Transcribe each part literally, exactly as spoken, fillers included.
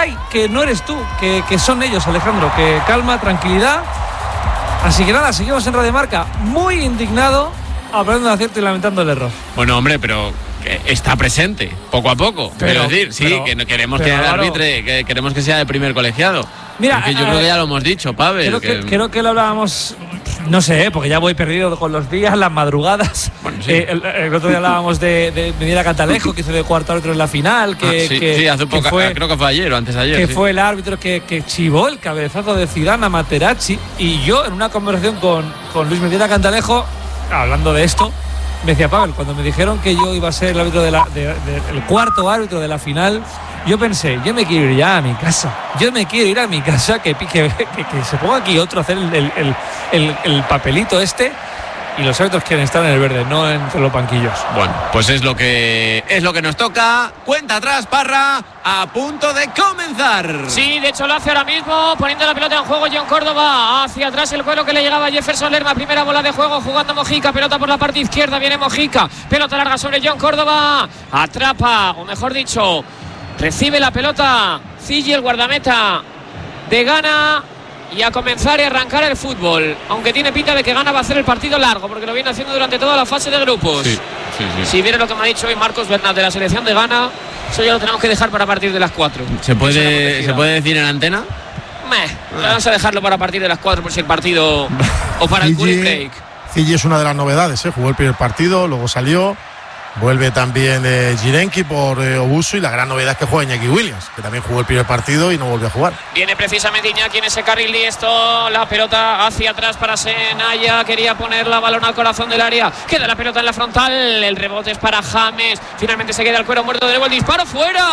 hay, que no eres tú, que, que son ellos, Alejandro, que calma, tranquilidad. Así que nada, seguimos en Radio Marca, muy indignado, hablando de acierto y lamentando el error. Bueno, hombre, pero está presente, poco a poco. Quiero decir, sí, pero, que no queremos que claro, arbitre, que queremos que sea de primer colegiado. Mira, porque yo a, creo que ya lo hemos dicho, Pavel. Creo que, que, creo que lo hablábamos, no sé, porque ya voy perdido con los días, las madrugadas. Bueno, sí. eh, el, el otro día hablábamos de, de Medina Cantalejo, que hizo de cuarto árbitro en la final. Que, ah, sí, que, sí, hace poco, fue, creo que fue ayer o antes de ayer. Que sí. fue el árbitro que, que chivó el cabezazo de Zidane a Materazzi. Y yo, en una conversación con, con Luis Medina Cantalejo, hablando de esto, me decía, Pavel, cuando me dijeron que yo iba a ser el árbitro de la, de, de, el cuarto árbitro de la final, yo pensé, yo me quiero ir ya a mi casa. Yo me quiero ir a mi casa, que, que, que, que se ponga aquí otro a hacer el, el, el, el papelito este. Y los árbitros quieren estar en el verde, no entre los banquillos. Bueno, pues es lo que es lo que nos toca. Cuenta atrás, Parra, a punto de comenzar. Sí, de hecho lo hace ahora mismo, poniendo la pelota en juego John Córdoba. Hacia atrás el cuero que le llegaba a Jefferson Lerma. Primera bola de juego jugando Mojica. Pelota por la parte izquierda, viene Mojica. Pelota larga sobre John Córdoba. Atrapa, o mejor dicho, recibe la pelota Cigi, el guardameta de Ghana. Y a comenzar y arrancar el fútbol. Aunque tiene pinta de que Ghana va a hacer el partido largo, porque lo viene haciendo durante toda la fase de grupos. Sí, sí, sí. Si viene lo que me ha dicho hoy Marcos Bernat de la selección de Ghana, eso ya lo tenemos que dejar para a partir de las cuatro. ¿Se puede, ¿se puede decir en antena? Meh, vamos a dejarlo para a partir de las cuatro por si el partido o para el cooling break. Fiji es una de las novedades, ¿eh? Jugó el primer partido, luego salió. Vuelve también eh, Jirenki por eh, Obusu, y la gran novedad es que juega Iñaki Williams, que también jugó el primer partido y no volvió a jugar. Viene precisamente Iñaki en ese carril y esto, la pelota hacia atrás para Senaya, quería poner la balón al corazón del área, queda la pelota en la frontal, el rebote es para James, finalmente se queda el cuero muerto, de nuevo el disparo fuera.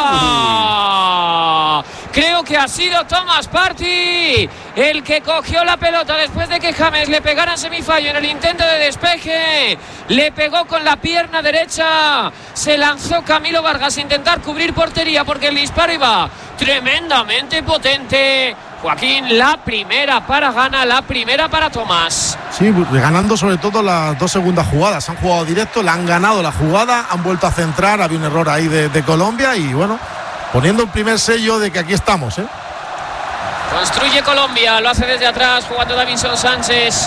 Uh. Creo que ha sido Thomas Partey el que cogió la pelota después de que James le pegara en semifallo en el intento de despeje, le pegó con la pierna derecha, se lanzó Camilo Vargas a intentar cubrir portería porque el disparo iba tremendamente potente. Joaquín, la primera para Ghana, la primera para Tomás. Sí, ganando sobre todo las dos segundas jugadas, han jugado directo, le han ganado la jugada, han vuelto a centrar, había un error ahí de, de Colombia y bueno, poniendo un primer sello de que aquí estamos, ¿eh? Construye Colombia, lo hace desde atrás jugando Davinson Sánchez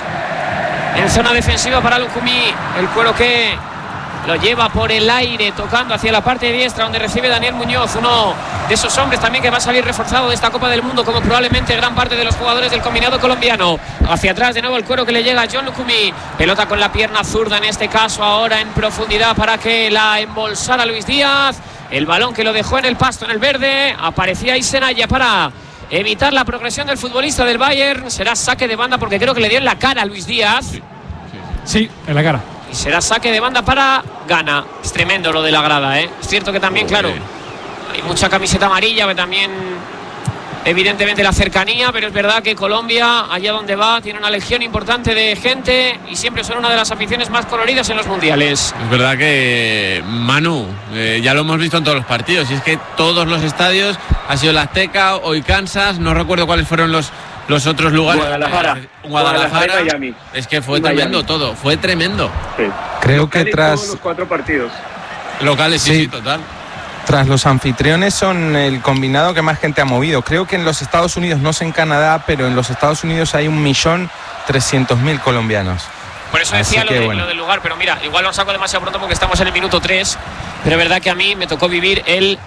en zona defensiva para Lucumí, el cuero que lo lleva por el aire tocando hacia la parte diestra donde recibe Daniel Muñoz, uno de esos hombres también que va a salir reforzado de esta Copa del Mundo como probablemente gran parte de los jugadores del combinado colombiano. Hacia atrás de nuevo el cuero que le llega a John Lucumí, pelota con la pierna zurda en este caso, ahora en profundidad para que la embolsara Luis Díaz, el balón que lo dejó en el pasto en el verde, aparecía ahí Senaya para evitar la progresión del futbolista del Bayern. Será saque de banda porque creo que le dio en la cara a Luis Díaz. Sí, sí, sí, en la cara. Y será saque de banda para Ghana. Es tremendo lo de la grada, ¿eh? Es cierto que también, claro, hay mucha camiseta amarilla, que también evidentemente la cercanía, pero es verdad que Colombia, allá donde va, tiene una legión importante de gente y siempre son una de las aficiones más coloridas en los mundiales. Es verdad que, Manu, eh, ya lo hemos visto en todos los partidos, y es que todos los estadios, ha sido la Azteca, hoy Kansas, no recuerdo cuáles fueron los los otros lugares. Guadalajara, Guadalajara, Guadalajara y Miami. Es que fue tremendo todo, fue tremendo. Sí. Creo que tras todos los cuatro partidos locales, sí, sí, sí, total. Tras los anfitriones son el combinado que más gente ha movido. Creo que en los Estados Unidos, no sé en Canadá, pero en los Estados Unidos hay un millón trescientos mil colombianos. Por eso decía lo, de, bueno. lo del lugar, pero mira, igual lo saco demasiado pronto porque estamos en el minuto tres, pero es verdad que a mí me tocó vivir el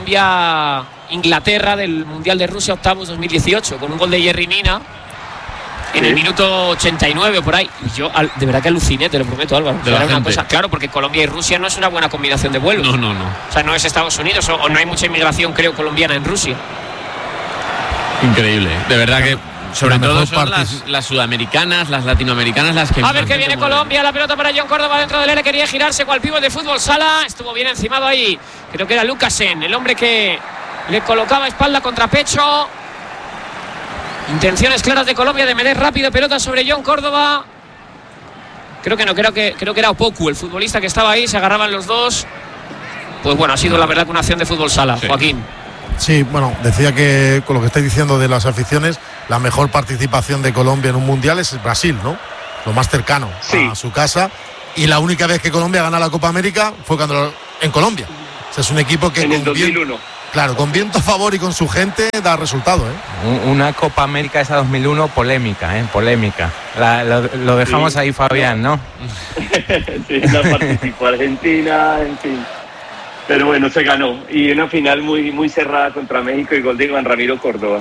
Colombia-Inglaterra del Mundial de Rusia octavos dos mil dieciocho, con un gol de Yerry Mina en sí. el minuto ochenta y nueve por ahí. Y yo de verdad que aluciné, te lo prometo, Álvaro. De era una cosa, claro, porque Colombia y Rusia no es una buena combinación de vuelos. No, no, no. O sea, no es Estados Unidos o, o no hay mucha inmigración, creo, colombiana en Rusia. Increíble, de verdad que sobre todo son las, las sudamericanas, las latinoamericanas las que... A ver que viene Colombia, la pelota para John Córdoba dentro del área, quería girarse cual pívot de fútbol sala, estuvo bien encimado ahí, creo que era Lucasen, el hombre que le colocaba espalda contra pecho. Intenciones claras de Colombia de meter rápido pelota sobre John Córdoba. Creo que no, creo que, creo que era Opoku, el futbolista que estaba ahí, se agarraban los dos. Pues bueno, ha sido la verdad que una acción de fútbol sala, sí. Joaquín. Sí, bueno, decía que con lo que estáis diciendo de las aficiones, la mejor participación de Colombia en un mundial es Brasil, ¿no? Lo más cercano sí. a su casa. Y la única vez que Colombia gana la Copa América fue cuando en Colombia. O sea, es un equipo que en el dos mil uno. Claro, con viento a favor y con su gente da resultado, ¿eh? Una Copa América esa dos mil uno polémica, ¿eh? Polémica. La, lo, lo dejamos sí, ahí, Fabián, ¿no? Sí, la participó Argentina, en fin. Pero bueno, se ganó. Y una final muy, muy cerrada contra México y gol de Iván Ramiro Córdoba.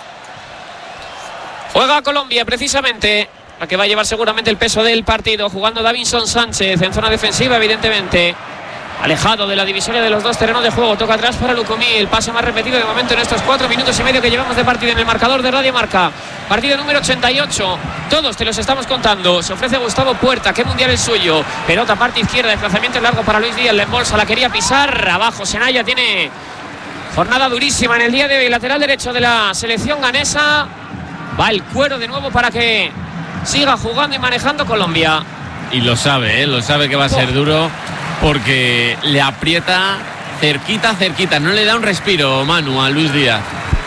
Juega Colombia, precisamente, la que va a llevar seguramente el peso del partido, jugando Davinson Sánchez en zona defensiva, evidentemente. Alejado de la divisoria de los dos terrenos de juego, toca atrás para Lucumí, el pase más repetido de momento en estos cuatro minutos y medio que llevamos de partido en el marcador de Radio Marca. Partido número ochenta y ocho, todos te los estamos contando. Se ofrece Gustavo Puerta, qué mundial es suyo. Pelota parte izquierda, desplazamiento largo para Luis Díaz, la embolsa, la quería pisar, abajo Senaya, tiene jornada durísima en el día de hoy, lateral derecho de la selección ganesa. Va el cuero de nuevo para que siga jugando y manejando Colombia. Y lo sabe, ¿eh? Lo sabe que va a ser duro, porque le aprieta cerquita, cerquita. No le da un respiro, Manu, a Luis Díaz.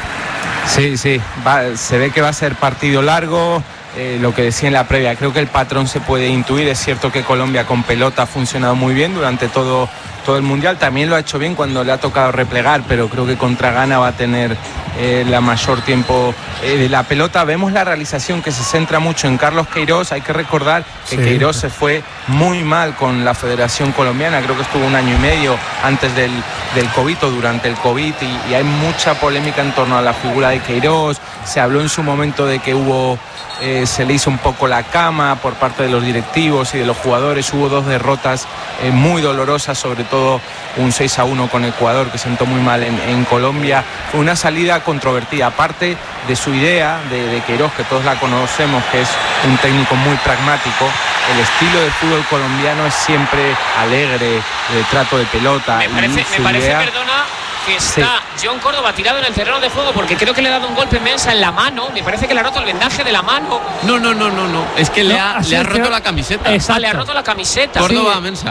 Sí, sí, va, se ve que va a ser partido largo. Eh, lo que decía en la previa, creo que el patrón se puede intuir. Es cierto que Colombia con pelota ha funcionado muy bien durante todo, todo el Mundial. También lo ha hecho bien cuando le ha tocado replegar, pero creo que contra Ghana va a tener eh, la mayor tiempo eh, de la pelota. Vemos la realización que se centra mucho en Carlos Queiroz. Hay que recordar que sí. Queiroz se fue muy mal con la Federación Colombiana. Creo que estuvo un año y medio antes del, del COVID o durante el COVID, y, y hay mucha polémica en torno a la figura de Queiroz. Se habló en su momento de que hubo... Eh, se le hizo un poco la cama por parte de los directivos y de los jugadores. Hubo dos derrotas eh, muy dolorosas, sobre todo un seis a uno con Ecuador, que sentó muy mal en, en Colombia. Fue una salida controvertida, aparte de su idea de, de Queiroz, que todos la conocemos, que es un técnico muy pragmático. El estilo del fútbol colombiano es siempre alegre, de trato de pelota. Me parece, me parece idea... perdona, que está sí. John Córdoba tirado en el terreno de juego, porque creo que le ha dado un golpe Mensah en la mano. Me parece que le ha roto el vendaje de la mano. No, no, no, no, no. Es que no, le ha, le ha roto la camiseta. Ah, le ha roto la camiseta. Córdoba sí. Mensah.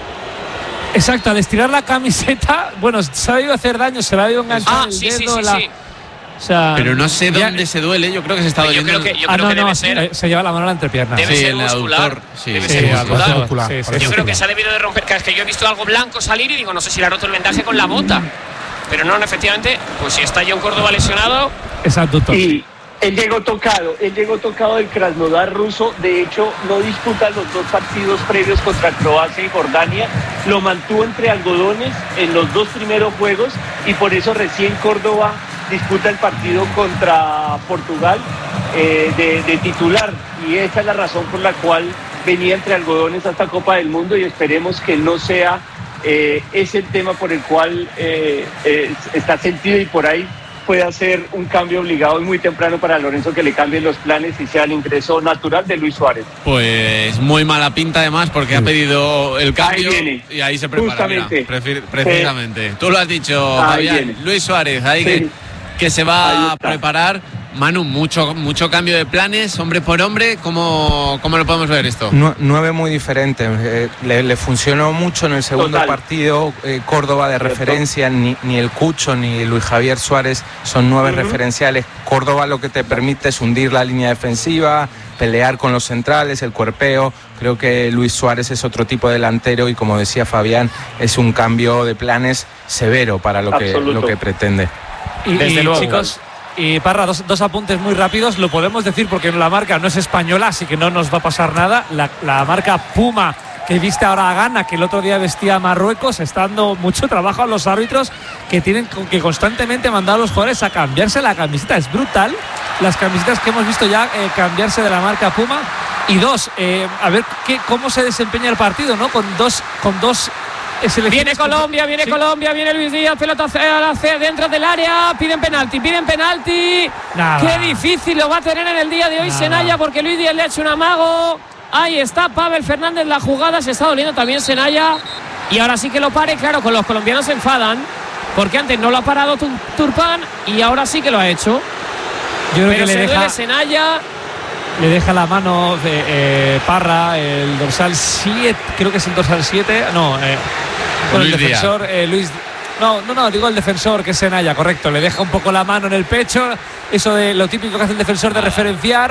Exacto, al estirar la camiseta, bueno, se ha ido a hacer daño, se le ha ido a enganchar ah, el sí, dedo. Sí, sí, la... sí. O sea, pero no sé dónde ya... se duele. Yo creo que se está doliendo. Yo creo que, yo ah, creo no, que debe no, ser. Se lleva la mano a la entrepierna. Debe sí, ser muscular. Sí, debe sí, ser sí, muscular. muscular. Sí, sí, yo muscular. creo que se ha debido de romper. Es que yo he visto algo blanco salir y digo, no sé si le ha roto el vendaje con la bota. Pero no, efectivamente, pues si está John Córdoba lesionado. Exacto. Y él llegó tocado, él llegó tocado del Krasnodar ruso. De hecho, no disputa los dos partidos previos contra Croacia y Jordania. Lo mantuvo entre algodones en los dos primeros juegos y por eso recién Córdoba disputa el partido contra Portugal eh, de, de titular. Y esa es la razón por la cual venía entre algodones a esta Copa del Mundo, y esperemos que no sea eh, ese el tema por el cual eh, eh, está sentido, y por ahí puede hacer un cambio obligado y muy temprano para Lorenzo, que le cambien los planes y sea el ingreso natural de Luis Suárez. Pues muy mala pinta además, porque ha pedido el cambio ahí y ahí se prepara. Mira, precisamente. Sí. Tú lo has dicho, ahí Fabián. Viene. Luis Suárez, ahí sí. que, que se va a preparar. Manu, mucho, mucho cambio de planes, hombre por hombre. ¿Cómo, cómo lo podemos ver esto? Nueve muy diferentes. Eh, le, le funcionó mucho en el segundo Total. partido. Eh, Córdoba de ¿Cierto? referencia, ni, ni el Cucho ni Luis Javier Suárez son nueve uh-huh. referenciales. Córdoba lo que te permite es hundir la línea defensiva, pelear con los centrales, el cuerpeo. Creo que Luis Suárez es otro tipo de delantero y, como decía Fabián, es un cambio de planes severo para lo, que, lo que pretende. Y, Desde y luego. chicos... Y Parra, dos, dos apuntes muy rápidos. Lo podemos decir porque la marca no es española, así que no nos va a pasar nada. La, la marca Puma, que viste ahora a Ghana, que el otro día vestía a Marruecos, está dando mucho trabajo a los árbitros, que tienen que constantemente mandar a los jugadores a cambiarse la camiseta. Es brutal las camisetas que hemos visto ya eh, cambiarse de la marca Puma. Y dos, eh, a ver qué, cómo se desempeña el partido, ¿no? Con dos, con dos Viene Colombia, viene ¿Sí? Colombia, viene Luis Díaz, pelota hacia dentro del área, piden penalti, piden penalti. Nada. Qué difícil lo va a tener en el día de hoy Nada. Senaya, porque Luis Díaz le ha hecho un amago. Ahí está Pavel Fernández, la jugada, se está doliendo también Senaya. Y ahora sí que lo pare, claro, con los colombianos se enfadan, porque antes no lo ha parado Turpán y ahora sí que lo ha hecho. Yo creo Pero que se le deja... duele Senaya. Le deja la mano de eh, Parra, el dorsal siete, creo que es el dorsal siete, no, eh, bueno, el defensor eh, Luis, no, no, no, digo el defensor, que es Senaya, correcto, le deja un poco la mano en el pecho, eso de lo típico que hace el defensor de referenciar,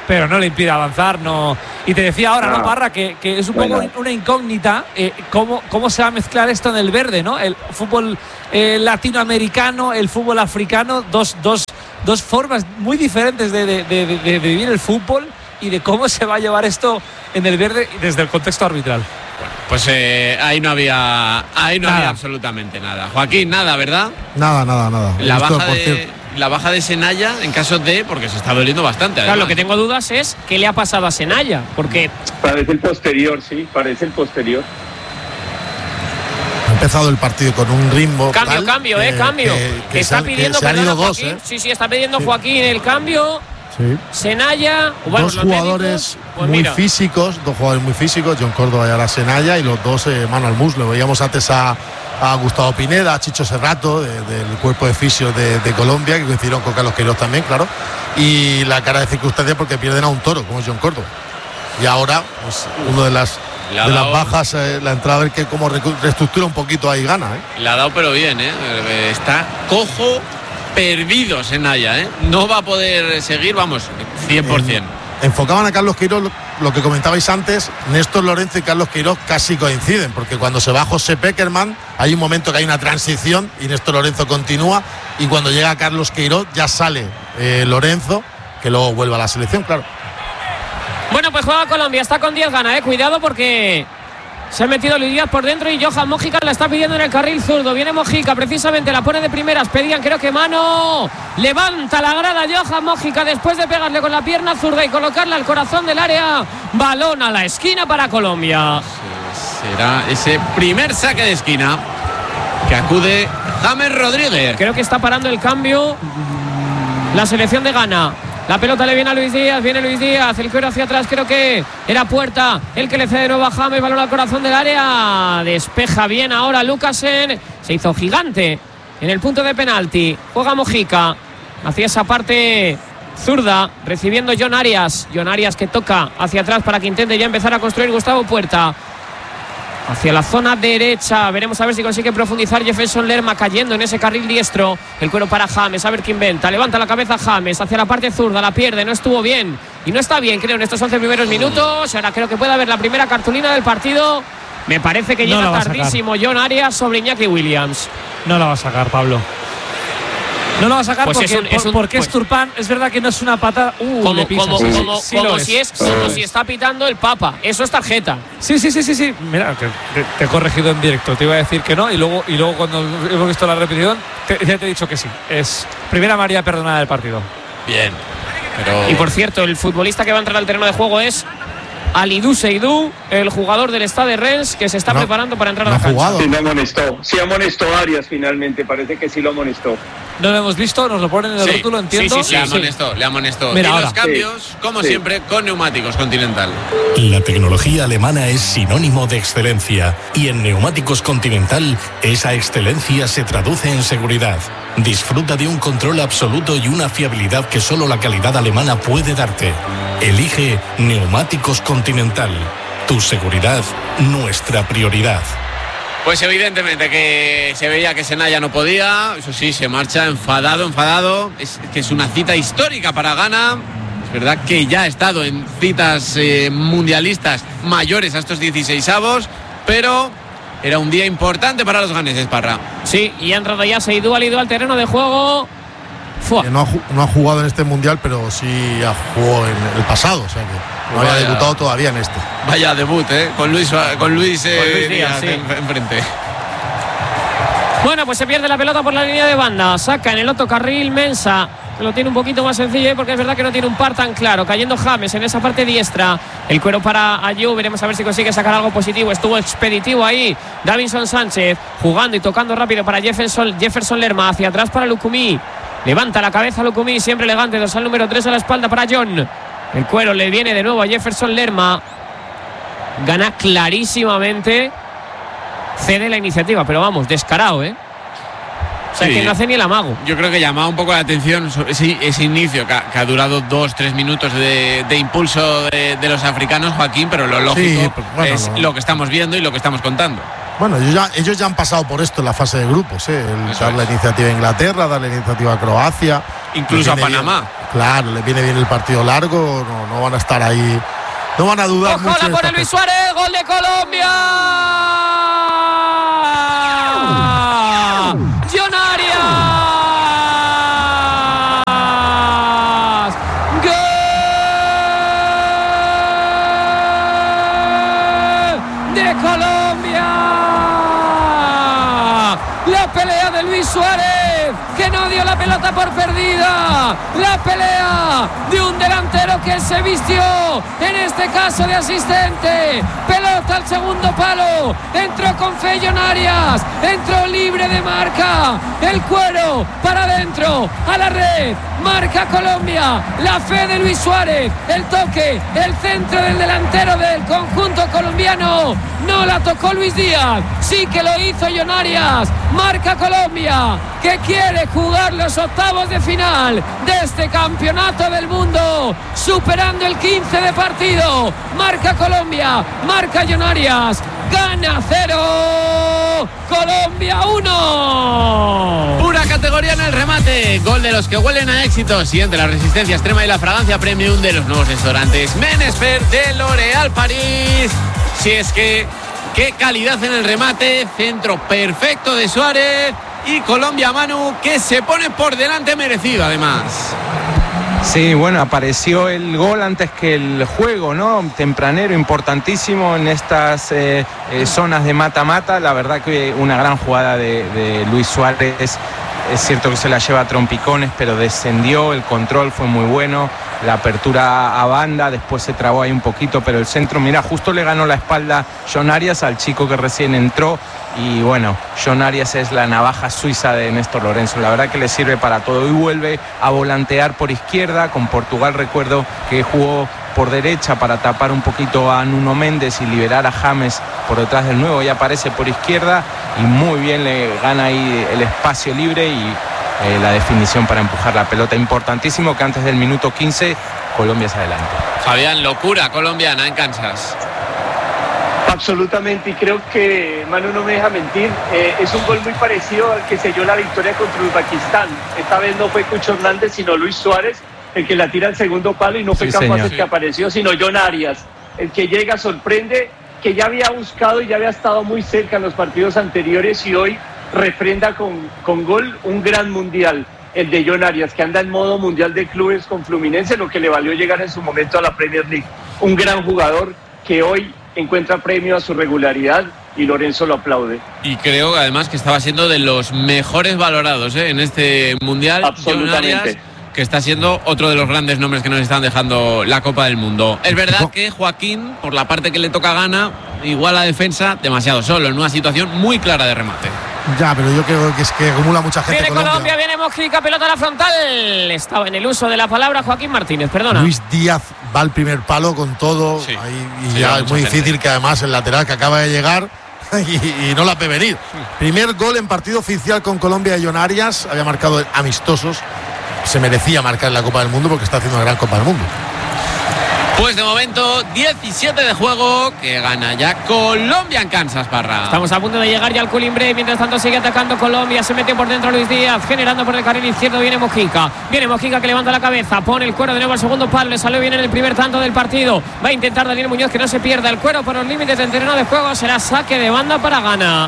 pero no le impide avanzar. No. Y te decía ahora, ¿no, no Parra? Que, que es un bueno. poco una incógnita eh, cómo, cómo se va a mezclar esto en el verde, ¿no? El fútbol eh, latinoamericano, el fútbol africano, dos, dos, dos formas muy diferentes de, de, de, de, de vivir el fútbol y de cómo se va a llevar esto en el verde desde el contexto arbitral. Bueno, pues eh, ahí no había ahí no nada. había absolutamente nada. Joaquín, nada, ¿verdad? Nada, nada, nada. La Esto, baja por de cierto, la baja de Senaya en caso de, porque se está doliendo bastante. Claro, además. lo que tengo dudas es qué le ha pasado a Senaya, porque Parece el posterior, sí, parece el posterior. ha empezado el partido con un ritmo. cambio, tal, cambio, que- eh, cambio. que- que está se han- que pidiendo, se han perdona, ido dos, Joaquín. ¿eh? Sí, sí, está pidiendo Sí. Joaquín el cambio. Sí. Senaya, bueno, dos los jugadores médicos, pues muy mira. físicos, dos jugadores muy físicos, John Córdoba y ahora Senaya, y los dos eh, mano al muslo. Veíamos antes a, a Gustavo Pineda, a Chicho Serrato, de, del cuerpo de fisios de, de Colombia, que coincidieron con Carlos Queiroz también, claro. Y la cara de circunstancia porque pierden a un toro, como es John Córdoba. Y ahora, pues, uno de las, Le ha de las dado- bajas, eh, la entrada, a ver que como recu- reestructura un poquito ahí gana, ¿eh? Le ha dado pero bien, ¿eh? Eh, Está cojo, perdido Senaya, ¿eh? No va a poder seguir, vamos, cien por ciento. Enfocaban a Carlos Queiroz, lo, lo que comentabais antes, Néstor Lorenzo y Carlos Queiroz casi coinciden, porque cuando se va José Peckerman hay un momento que hay una transición y Néstor Lorenzo continúa, y cuando llega Carlos Queiroz ya sale eh, Lorenzo, que luego vuelve a la selección, claro. Bueno, pues juega Colombia, está con diez ganas, eh. Cuidado porque se ha metido Luis Díaz por dentro y Johan Mojica la está pidiendo en el carril zurdo. Viene Mojica, precisamente la pone de primeras. Pedían, creo que mano. Levanta la grada Johan Mojica después de pegarle con la pierna zurda y colocarla al corazón del área. Balón a la esquina para Colombia. Será ese primer saque de esquina que acude James Rodríguez. Creo que está parando el cambio la selección de Ghana. La pelota le viene a Luis Díaz, viene Luis Díaz, el cuero hacia atrás, creo que era Puerta, el que le cede de nuevo a James, balón al corazón del área, despeja bien ahora Lucasen, se hizo gigante en el punto de penalti, juega Mojica, hacia esa parte zurda, recibiendo John Arias, John Arias que toca hacia atrás para que intente ya empezar a construir Gustavo Puerta. Hacia la zona derecha, veremos a ver si consigue profundizar Jefferson Lerma cayendo en ese carril diestro. El cuero para James, a ver qué inventa. Levanta la cabeza James hacia la parte zurda, la pierde, no estuvo bien. Y no está bien, creo, en estos once primeros minutos. Ahora creo que puede haber la primera cartulina del partido. Me parece que No llega la va a sacar. tardísimo John Arias sobre Iñaki Williams. No la va a sacar, Pablo. No lo va a sacar Pues porque, es un- es por- un- porque pues- es Turpán. Es verdad que no es una patada. Uh, Como, le pisa, como, sí, sí, como, sí como lo si es, como si está pitando el Papa. Eso es tarjeta. Sí, sí, sí, sí, sí. Mira, que te, te he corregido en directo. Te iba a decir que no y luego, y luego cuando hemos visto la repetición te, ya te he dicho que sí. Es primera María perdonada del partido. Bien. Pero Y por cierto, el futbolista que va a entrar al terreno de juego es Alidou Seydou, el jugador del Stade Rennes, que se está No, preparando para entrar no a la ha cancha. jugado. Sí lo amonestó, sí amonestó a Arias finalmente, parece que sí lo amonestó. No lo hemos visto, nos lo ponen en el Sí, rótulo, entiendo. sí, sí, le amonestó, le amonestó. Mira, y ahora. los cambios, como Sí. siempre, con neumáticos Continental. La tecnología alemana es sinónimo de excelencia y en Neumáticos Continental esa excelencia se traduce en seguridad. Disfruta de un control absoluto y una fiabilidad que solo la calidad alemana puede darte. Elige Neumáticos Continental. Tu seguridad, nuestra prioridad. Pues evidentemente que se veía que Senaya no podía, eso sí, se marcha enfadado, enfadado, es que es una cita histórica para Ghana. Es verdad que ya ha estado en citas eh, mundialistas mayores a estos dieciseisavos, pero era un día importante para los ganeses, Parra. Sí, y ha entrado ya Seydou Alidou al terreno de juego. Fua. Que no, ha, ju- no ha jugado en este mundial, pero sí ha jugado en el pasado, o sea que no había Vaya. debutado todavía en este. Vaya debut, ¿eh? Con Luis, con Luis, eh, Con Luis Díaz, Díaz sí. en- enfrente. Bueno, pues se pierde la pelota por la línea de banda. Saca en el otro carril Mensa. Lo tiene un poquito más sencillo ¿eh? porque es verdad que no tiene un par tan claro. Cayendo James en esa parte diestra. El cuero para Ayew. Veremos a ver si consigue sacar algo positivo. Estuvo expeditivo ahí Davinson Sánchez. Jugando y tocando rápido para Jefferson, Jefferson Lerma. Hacia atrás para Lukumi. Levanta la cabeza Lukumi. Siempre elegante. Dorsal número tres a la espalda para John. El cuero le viene de nuevo a Jefferson Lerma. Gana clarísimamente. Cede la iniciativa. Pero vamos, descarado, ¿eh? O sea, Sí. que no hace ni el amago. Yo creo que llamaba un poco la atención sobre ese, ese inicio que ha, que ha durado dos, tres minutos de, de impulso de, de los africanos, Joaquín, pero lo lógico Sí, pues, bueno, es no. lo que estamos viendo y lo que estamos contando. Bueno, ellos ya, ellos ya han pasado por esto en la fase de grupos, ¿eh? El Eso dar la es. iniciativa a Inglaterra, dar la iniciativa a Croacia. Incluso Le a viene Panamá. bien. Claro, les viene bien el partido largo, no, no van a estar ahí, no van a dudar. Ojo, la pone Luis Suárez, gol de Colombia. John Arias. Gol de Colombia. La pelea de Luis Suárez, que no dio la pelota por perdida. La pelea de un delantero que se vistió, en este caso de asistente. Pelota al segundo palo. Entró con fe John Arias. Entró libre de marca. El cuero para adentro, a la red. Marca Colombia. La fe de Luis Suárez. El toque, el centro del delantero del conjunto colombiano. No la tocó Luis Díaz. Sí que lo hizo John Arias. Marca Colombia, que quiere jugar los octavos de final de este campeonato del mundo, superando el quince de partido. Marca Colombia, marca John Arias. Gana cero, Colombia uno. Pura categoría en el remate. Gol de los que huelen a éxito. Siente la resistencia extrema y la fragancia premium de los nuevos restaurantes Menesfer de L'Oréal París. Si es que, qué calidad en el remate. Centro perfecto de Suárez. Y Colombia, Manu, que se pone por delante, merecido además. Sí, bueno, apareció el gol antes que el juego, ¿no? Tempranero, importantísimo en estas eh, eh, zonas de mata-mata. La verdad que una gran jugada de, de Luis Suárez. Es cierto que se la lleva a trompicones, pero descendió, el control fue muy bueno, la apertura a banda, después se trabó ahí un poquito, pero el centro, mira, justo le ganó la espalda John Arias al chico que recién entró. Y bueno, John Arias es la navaja suiza de Néstor Lorenzo, la verdad que le sirve para todo y vuelve a volantear por izquierda. Con Portugal recuerdo que jugó por derecha para tapar un poquito a Nuno Méndez y liberar a James por detrás del nuevo, y aparece por izquierda y muy bien le gana ahí el espacio libre y eh, la definición para empujar la pelota. Importantísimo que antes del minuto quince Colombia es adelante. Fabián, locura colombiana en Kansas. Absolutamente, y creo que Manu no me deja mentir, eh, es un gol muy parecido al que selló la victoria contra Uzbekistán. Esta vez no fue Cucho Hernández, sino Luis Suárez, el que la tira al segundo palo, y no fue Sí, Campos señor. el que apareció, sino John Arias, el que llega, sorprende, que ya había buscado y ya había estado muy cerca en los partidos anteriores, y hoy refrenda con, con gol un gran mundial, el de John Arias, que anda en modo mundial de clubes con Fluminense, lo que le valió llegar en su momento a la Premier League. Un gran jugador que hoy encuentra premio a su regularidad y Lorenzo lo aplaude. Y creo además que estaba siendo de los mejores valorados ¿eh? en este mundial. Absolutamente. John Arias, que está siendo otro de los grandes nombres que nos están dejando la Copa del Mundo. Es verdad que Joaquín, por la parte que le toca a Ghana, igual la defensa demasiado solo, en una situación muy clara de remate. Ya, pero yo creo que es que acumula mucha gente. Viene Colombia, Colombia, viene Mojica, pelota a la frontal. Estaba en el uso de la palabra Joaquín Martínez, perdona. Luis Díaz va al primer palo con todo. Sí, ahí, y sí, ya es muy difícil gente. Que además el lateral que acaba de llegar y, y no la ve venir. Sí. Primer gol en partido oficial con Colombia de John Arias. Había marcado amistosos. Se merecía marcar en la Copa del Mundo porque está haciendo una gran Copa del Mundo. Pues de momento diecisiete de juego, que gana ya Colombia en Kansas, Parra. Estamos a punto de llegar ya al Culimbre. Mientras tanto sigue atacando Colombia. Se mete por dentro Luis Díaz, generando por el carril izquierdo. Viene Mojica. Viene Mojica que levanta la cabeza. Pone el cuero de nuevo al segundo palo. Le salió bien en el primer tanto del partido. Va a intentar Daniel Muñoz que no se pierda el cuero por los límites del terreno de juego. Será saque de banda para Ghana.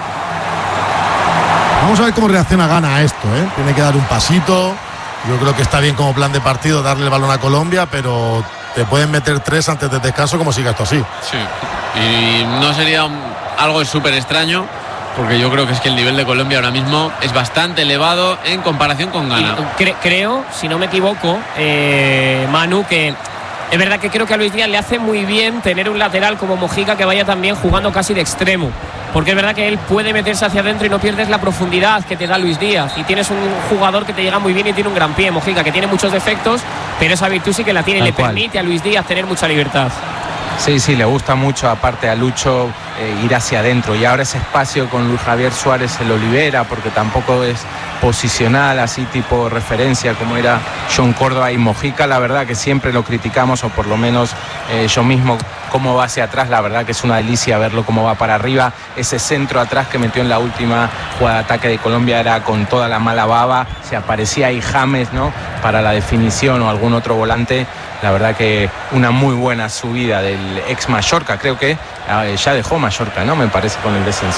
Vamos a ver cómo reacciona Ghana a esto, ¿eh? Tiene que dar un pasito. Yo creo que está bien como plan de partido darle el balón a Colombia, pero te pueden meter tres antes del descanso como siga esto así. Sí, y no sería un, algo súper extraño, porque yo creo que es que el nivel de Colombia ahora mismo es bastante elevado en comparación con Ghana. Cre- creo, si no me equivoco, eh, Manu, que es verdad que creo que a Luis Díaz le hace muy bien tener un lateral como Mojica que vaya también jugando casi de extremo, porque es verdad que él puede meterse hacia adentro y no pierdes la profundidad que te da Luis Díaz, y tienes un jugador que te llega muy bien y tiene un gran pie. Mojica, que tiene muchos defectos, pero esa virtud sí que la tiene y le cual. permite a Luis Díaz tener mucha libertad. Sí, sí, le gusta mucho, aparte a Lucho, eh, ir hacia adentro, y ahora ese espacio con Luis Javier Suárez se lo libera, porque tampoco es posicional, así tipo referencia como era John Córdoba y Mojica. La verdad que siempre lo criticamos, o por lo menos eh, yo mismo, cómo va hacia atrás. La verdad que es una delicia verlo cómo va para arriba. Ese centro atrás que metió en la última jugada de ataque de Colombia era con toda la mala baba, se aparecía ahí James, ¿no?, para la definición o algún otro volante. La verdad que una muy buena subida del ex Mallorca, creo que eh, ya dejó Mallorca, ¿no? Me parece, con el descenso.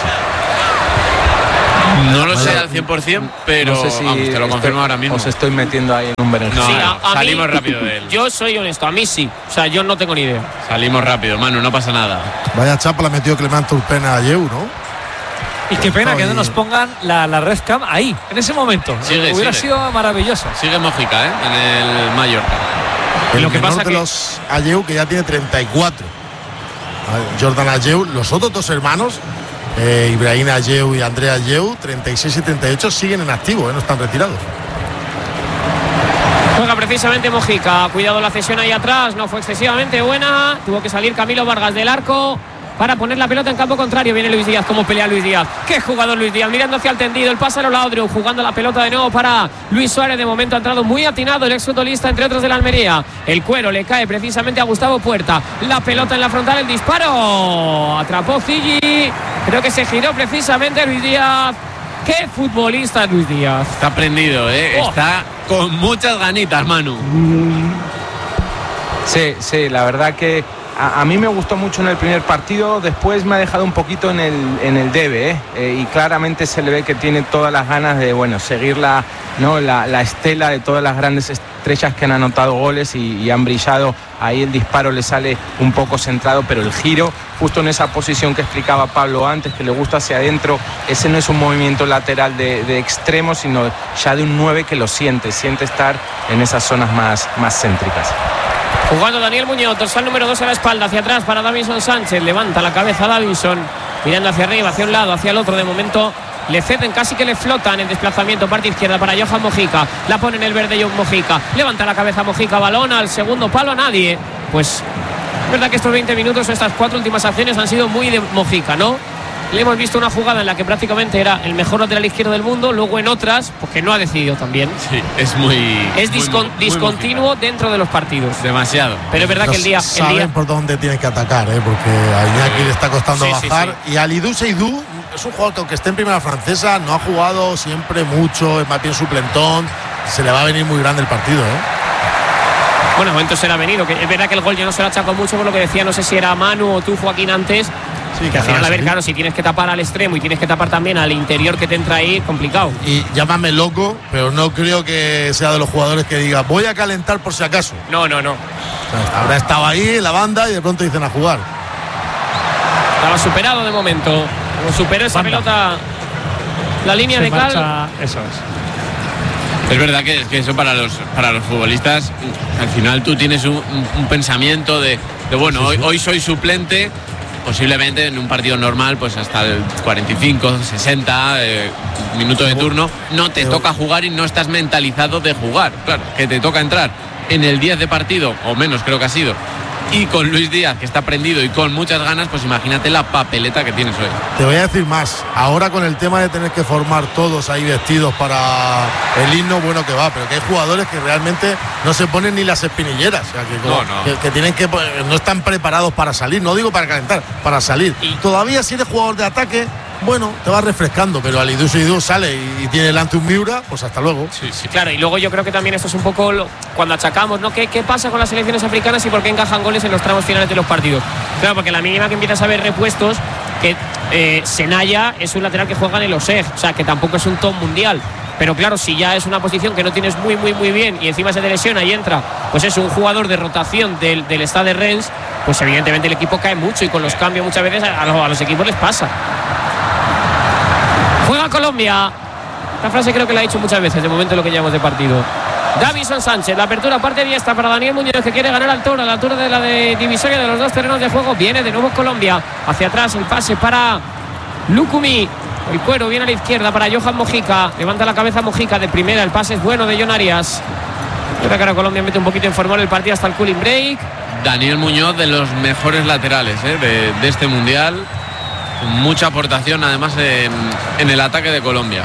No lo sé al cien por cien, pero no sé si vamos, te lo confirmo estoy, ahora mismo. Os estoy metiendo ahí en un berenjena. No, Sí, no, a- a salimos mí- rápido de él. Yo soy honesto, a mí sí. O sea, yo no tengo ni idea. Salimos rápido, Manu, no pasa nada. Vaya chapa la metió Clemente Urpena a Yeu, ¿no? Y qué pena que no Estoy- nos pongan la, la red cam ahí, en ese momento. Sigue, Hubiera sigue. sido maravilloso. Sigue Mojica, ¿eh? En el Mallorca. El Lo que menor pasa de que- los Ayew, que ya tiene treinta y cuatro. A Jordan Ayew, los otros dos hermanos, eh, Ibrahim Ayew y Andrea Ayew, treinta y seis y treinta y ocho, siguen en activo, ¿eh? No están retirados. Juega precisamente Mojica. Cuidado la cesión ahí atrás. No fue excesivamente buena. Tuvo que salir Camilo Vargas del arco para poner la pelota en campo contrario. Viene Luis Díaz. ¿Cómo pelea Luis Díaz? ¡Qué jugador Luis Díaz! Mirando hacia el tendido. El pase a Olaudru. Jugando la pelota de nuevo para Luis Suárez. De momento ha entrado muy atinado el exfutbolista, entre otros de la Almería. El cuero le cae precisamente a Gustavo Puerta. La pelota en la frontal. El disparo. Atrapó Ziggy. Creo que se giró precisamente Luis Díaz. ¡Qué futbolista Luis Díaz! Está prendido, ¿eh? Oh. Está con muchas ganitas, Manu. Sí, sí, la verdad que a, a mí me gustó mucho en el primer partido, después me ha dejado un poquito en el, en el debe, ¿eh? Eh, y claramente se le ve que tiene todas las ganas de, bueno, seguir la, ¿no? la, la estela de todas las grandes estrellas que han anotado goles y, y han brillado. Ahí el disparo le sale un poco centrado, pero el giro, justo en esa posición que explicaba Pablo antes, que le gusta hacia adentro, ese no es un movimiento lateral de, de extremo, sino ya de un nueve que lo siente, siente estar en esas zonas más, más céntricas. Jugando Daniel Muñoz, dorsal número dos a la espalda, hacia atrás para Davinson Sánchez. Levanta la cabeza Davinson, mirando hacia arriba, hacia un lado, hacia el otro. De momento le ceden, casi que le flotan en desplazamiento. Parte izquierda para Johan Mojica. La pone en el verde Johan Mojica. Levanta la cabeza Mojica, balón al segundo palo, a nadie. Pues es verdad que estos veinte minutos, estas cuatro últimas acciones han sido muy de Mojica, ¿no? Le hemos visto una jugada en la que prácticamente era el mejor lateral izquierdo del mundo, luego en otras, pues que no ha decidido también. Sí, es muy. Es muy, discon- muy discontinuo dentro de los partidos. Demasiado. Pero es verdad No que el día, el saben día por dónde tienen que atacar, ¿eh? Porque a Iñaki le está costando Sí, sí, bajar. Y Alidou Seydou es un jugador que, aunque esté en primera francesa, no ha jugado siempre mucho, es más bien suplentón. Se le va a venir muy grande el partido, ¿eh? Bueno, momentos será venido. Que es verdad que el gol yo no se lo achaco mucho por lo que decía, no sé si era Manu o tú, Joaquín, antes. Sí, Que al final, a ver, sí. claro, si tienes que tapar al extremo y tienes que tapar también al interior que te entra ahí, complicado. Y llámame loco, pero no creo que sea de los jugadores que diga voy a calentar por si acaso. No, no, no. O sea, habrá estado ahí en la banda y de pronto dicen a jugar. Estaba superado de momento. Como superó esa Banda. pelota, la línea Se de cal. marcha- Eso es. Es verdad que, que eso para los para los futbolistas, al final tú tienes un, un- un pensamiento de, de bueno, hoy, hoy soy suplente, posiblemente en un partido normal, pues hasta el cuarenta y cinco, sesenta eh, minuto de turno, no te toca jugar y no estás mentalizado de jugar. Claro, que te toca entrar en el diez de partido, o menos creo que ha sido, y con Luis Díaz, que está prendido y con muchas ganas, pues imagínate la papeleta que tienes hoy. Te voy a decir más. Ahora con el tema de tener que formar todos ahí vestidos para el himno, bueno que va, pero que hay jugadores que realmente no se ponen ni las espinilleras. O sea, que, como- No, no. que- que tienen que pues, no están preparados para salir. No digo para calentar, para salir. Y- Todavía si eres jugador de ataque, bueno, te vas refrescando, pero Alidou Seydou sale y, y tiene delante un Miura, pues hasta luego. Sí, sí. Claro, y luego yo creo que también esto es un poco lo- cuando achacamos, ¿no? ¿Qué, ¿Qué pasa con las selecciones africanas y por qué encajan goles en los tramos finales de los partidos? Claro, porque la mínima que empiezas a ver repuestos, que eh, Senaya es un lateral que juega en el O S E G, o sea, que tampoco es un top mundial. Pero claro, si ya es una posición que no tienes muy, muy, muy bien y encima se te lesiona y entra, pues es un jugador de rotación del, del Stade de Rennes, pues evidentemente el equipo cae mucho y con los cambios muchas veces a, a los, a los equipos les pasa. Juega Colombia. Esta frase creo que la he dicho muchas veces, de momento lo que llevamos de partido. Davinson Sánchez, la apertura parte diestra para Daniel Muñoz, que quiere ganar altura, a la altura de la de divisoria de los dos terrenos de juego. Viene de nuevo Colombia, hacia atrás el pase para Lucumí. El cuero viene a la izquierda para Johan Mojica. Levanta la cabeza Mojica de primera, el pase es bueno de John Arias. Creo que ahora Colombia mete un poquito en formar el partido hasta el cooling break. Daniel Muñoz, de los mejores laterales ¿eh? de, de este mundial, con mucha aportación además en, en el ataque de Colombia.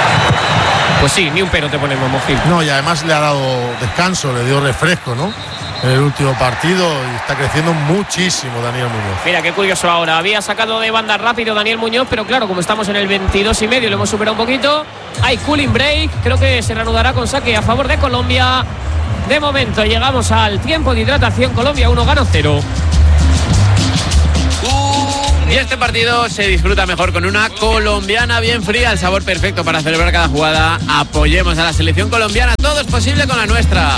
Pues sí, ni un pero te ponemos, Mojica. No, y además le ha dado descanso, le dio refresco, ¿no? en el último partido y está creciendo muchísimo Daniel Muñoz. Mira qué curioso ahora, había sacado de banda rápido Daniel Muñoz, pero claro, como estamos en el veintidós y medio, lo hemos superado un poquito. Hay cooling break, creo que se reanudará con saque a favor de Colombia. De momento llegamos al tiempo de hidratación, Colombia uno, Ghana cero. Y este partido se disfruta mejor con una colombiana bien fría, el sabor perfecto para celebrar cada jugada. Apoyemos a la selección colombiana, todo es posible con la nuestra.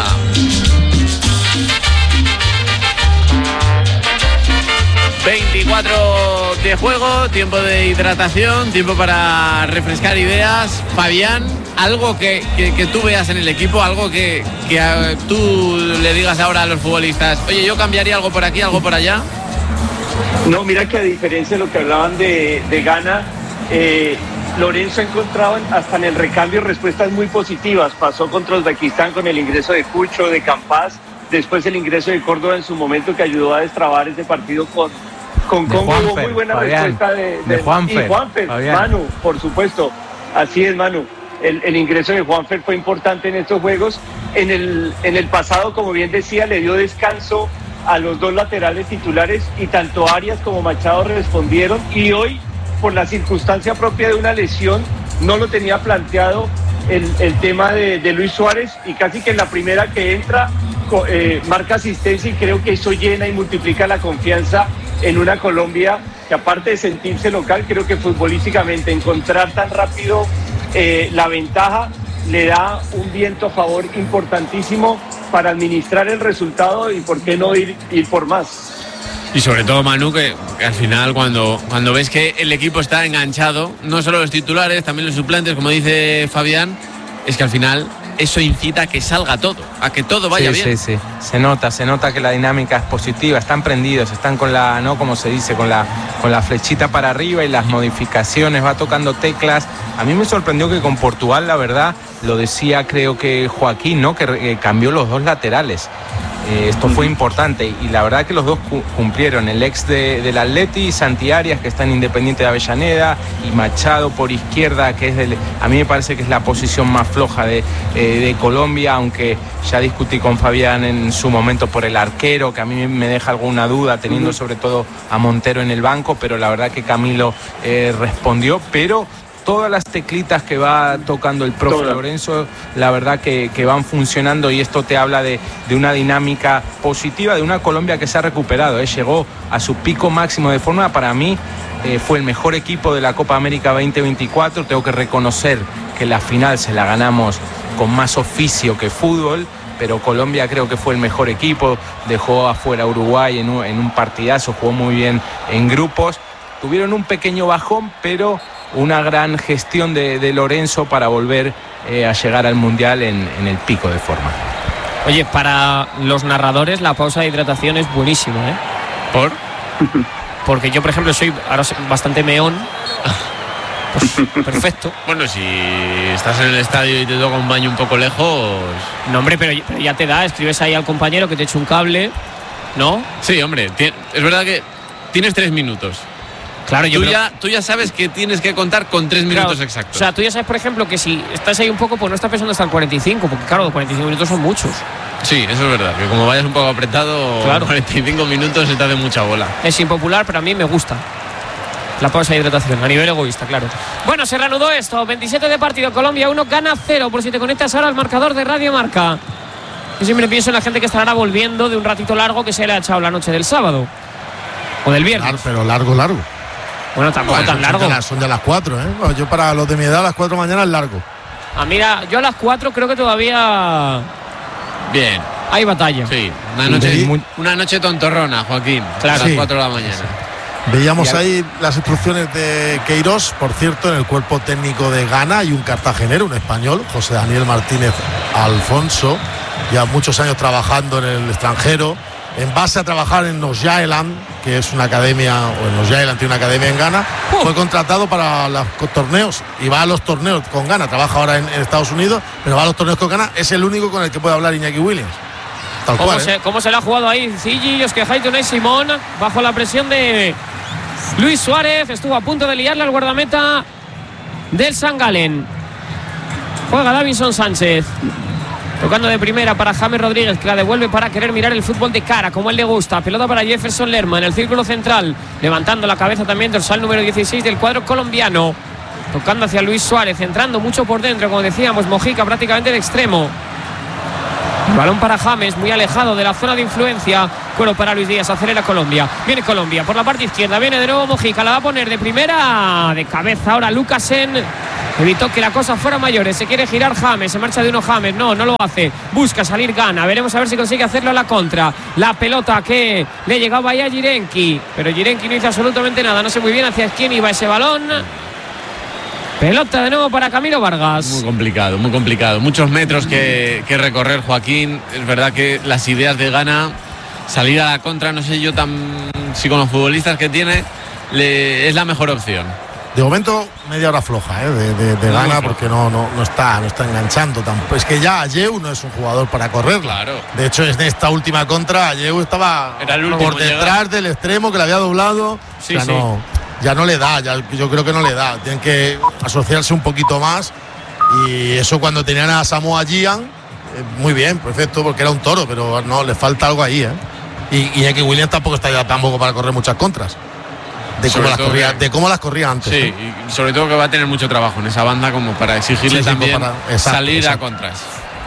veinticuatro de juego, tiempo de hidratación, tiempo para refrescar ideas. Fabián, algo que, que, que tú veas en el equipo, algo que, que a, tú le digas ahora a los futbolistas, oye, yo cambiaría algo por aquí, algo por allá. No, mira que a diferencia de lo que hablaban de, de Ghana, eh, Lorenzo ha encontrado hasta en el recambio respuestas muy positivas. Pasó contra Uzbekistán con el ingreso de Cucho, de Campas, después el ingreso de Córdoba en su momento que ayudó a destrabar ese partido con, con Congo. Hubo muy buena Fabián, respuesta de, de, de Juanfer, y Juanfer, Fabián. Manu, por supuesto, así es, Manu. El, el ingreso de Juanfer fue importante en estos juegos. En el, en el pasado, como bien decía, le dio descanso a los dos laterales titulares y tanto Arias como Machado respondieron, y hoy por la circunstancia propia de una lesión no lo tenía planteado el, el tema de, de Luis Suárez, y casi que en la primera que entra eh, marca asistencia y creo que eso llena y multiplica la confianza en una Colombia que, aparte de sentirse local, creo que futbolísticamente encontrar tan rápido eh, la ventaja le da un viento a favor importantísimo para administrar el resultado y por qué no ir, ir por más. Y sobre todo, Manu, que, que al final cuando, cuando ves que el equipo está enganchado, no solo los titulares, también los suplentes, como dice Fabián, es que al final eso incita a que salga todo, a que todo vaya sí, bien. Sí, sí, se nota, se nota que la dinámica es positiva, están prendidos, están con la, ¿no? Como se dice, con la, con la flechita para arriba y las modificaciones, va tocando teclas. A mí me sorprendió que con Portugal, la verdad, lo decía creo que Joaquín, ¿no? Que eh, cambió los dos laterales. Eh, esto fue importante y la verdad que los dos cu- cumplieron. El ex de, del Atleti, Santi Arias, que está en Independiente de Avellaneda, y Machado por izquierda, que es del, a mí me parece que es la posición más floja de, eh, de Colombia, aunque ya discutí con Fabián en su momento por el arquero, que a mí me deja alguna duda, teniendo sobre todo a Montero en el banco, pero la verdad que Camilo eh, respondió, pero todas las teclitas que va tocando el profe Toda. Lorenzo, la verdad que, que van funcionando, y esto te habla de, de una dinámica positiva, de una Colombia que se ha recuperado, ¿eh? Llegó a su pico máximo de forma. Para mí eh, fue el mejor equipo de la Copa América veinte veinticuatro. Tengo que reconocer que la final se la ganamos con más oficio que fútbol, pero Colombia creo que fue el mejor equipo, dejó afuera a Uruguay en un, en un partidazo, jugó muy bien en grupos, tuvieron un pequeño bajón, pero una gran gestión de, de Lorenzo para volver eh, a llegar al Mundial en, en el pico de forma. Oye, para los narradores la pausa de hidratación es buenísima, ¿eh? ¿Por? Porque yo, por ejemplo, soy ahora bastante meón. Pues, perfecto. Bueno, si estás en el estadio y te toca un baño un poco lejos... No, hombre, pero, pero ya te da, escribes ahí al compañero que te eche un cable, ¿no? Sí, hombre, es verdad que tienes tres minutos. Claro, yo tú, creo... ya, tú ya sabes que tienes que contar con tres minutos claro, exactos. O sea, tú ya sabes, por ejemplo, que si estás ahí un poco, pues no estás pensando hasta el cuarenta y cinco, porque claro, los cuarenta y cinco minutos son muchos. Sí, eso es verdad, que como vayas un poco apretado, claro. cuarenta y cinco minutos se te hace mucha bola. Es impopular, pero a mí me gusta la pausa de hidratación, a nivel egoísta, claro. Bueno, se reanudó esto, veintisiete de partido, Colombia uno, Ghana cero, por si te conectas ahora al marcador de Radio Marca. Yo siempre pienso en la gente que estará volviendo de un ratito largo que se le ha echado la noche del sábado o del viernes. Claro, pero largo, largo. Bueno, tampoco bueno, tan largo. Son ya, son ya las cuatro, ¿eh? Bueno, yo para los de mi edad a las cuatro de la mañana es largo. Ah, mira, yo a las cuatro creo que todavía... Bien. Hay batalla. Sí, una noche, muy... una noche tontorrona, Joaquín. Claro. A las sí. cuatro de la mañana. Sí. Veíamos ahí las instrucciones de Queiroz, por cierto, en el cuerpo técnico de Ghana hay un cartagenero, un español, José Daniel Martínez Alfonso, ya muchos años trabajando en el extranjero, en base a trabajar en North Island, que es una academia, o en North Island tiene una academia en Ghana, uh. fue contratado para los torneos y va a los torneos con Ghana, trabaja ahora en, en Estados Unidos, pero va a los torneos con Ghana, es el único con el que puede hablar Iñaki Williams. Tal ¿Cómo, cual, se, ¿eh? ¿Cómo se le ha jugado ahí Ziggy, Osquejaito, Tunay Simón, bajo la presión de Luis Suárez? Estuvo a punto de liarle al guardameta del San Galen. Juega Davinson Sánchez. Tocando de primera para James Rodríguez, que la devuelve para querer mirar el fútbol de cara, como él le gusta. Pelota para Jefferson Lerma en el círculo central, levantando la cabeza también, dorsal número dieciséis del cuadro colombiano. Tocando hacia Luis Suárez, entrando mucho por dentro, como decíamos, Mojica prácticamente de extremo. El balón para James, muy alejado de la zona de influencia. Cuero para Luis Díaz, acelera Colombia. Viene Colombia por la parte izquierda, viene de nuevo Mojica, la va a poner de primera, de cabeza ahora Lucasen. Evitó que la cosa fuera mayores. Se quiere girar James. Se marcha de uno James. No, no lo hace. Busca salir Gana. Veremos a ver si consigue hacerlo a la contra. La pelota que le llegaba ahí a Jirenki. Pero Jirenki no hizo absolutamente nada. No sé muy bien hacia quién iba ese balón. Pelota de nuevo para Camilo Vargas. Muy complicado, muy complicado. Muchos metros que, que recorrer, Joaquín. Es verdad que las ideas de Gana, salir a la contra, no sé yo tan si con los futbolistas que tiene, le, es la mejor opción. De momento, media hora floja, ¿eh? de, de, de Gana, porque no, no, no, está, no está enganchando tampoco. Es que ya Ayew no es un jugador para correr. Claro. De hecho, en esta última contra, Ayew estaba por detrás del extremo que le había doblado. Sí, o sea, sí. No, ya no le da, ya, yo creo que no le da. Tienen que asociarse un poquito más. Y eso cuando tenían a Samoa Gyan, eh, muy bien, perfecto, porque era un toro, pero no, le falta algo ahí. ¿eh? Y, y Iñaki Williams tampoco está ya tampoco para correr muchas contras. De cómo, las corría, que, de cómo las corría antes. Sí, ¿eh? Y sobre todo que va a tener mucho trabajo en esa banda como para exigirle sí, también para, exacto, salir exacto. a contras.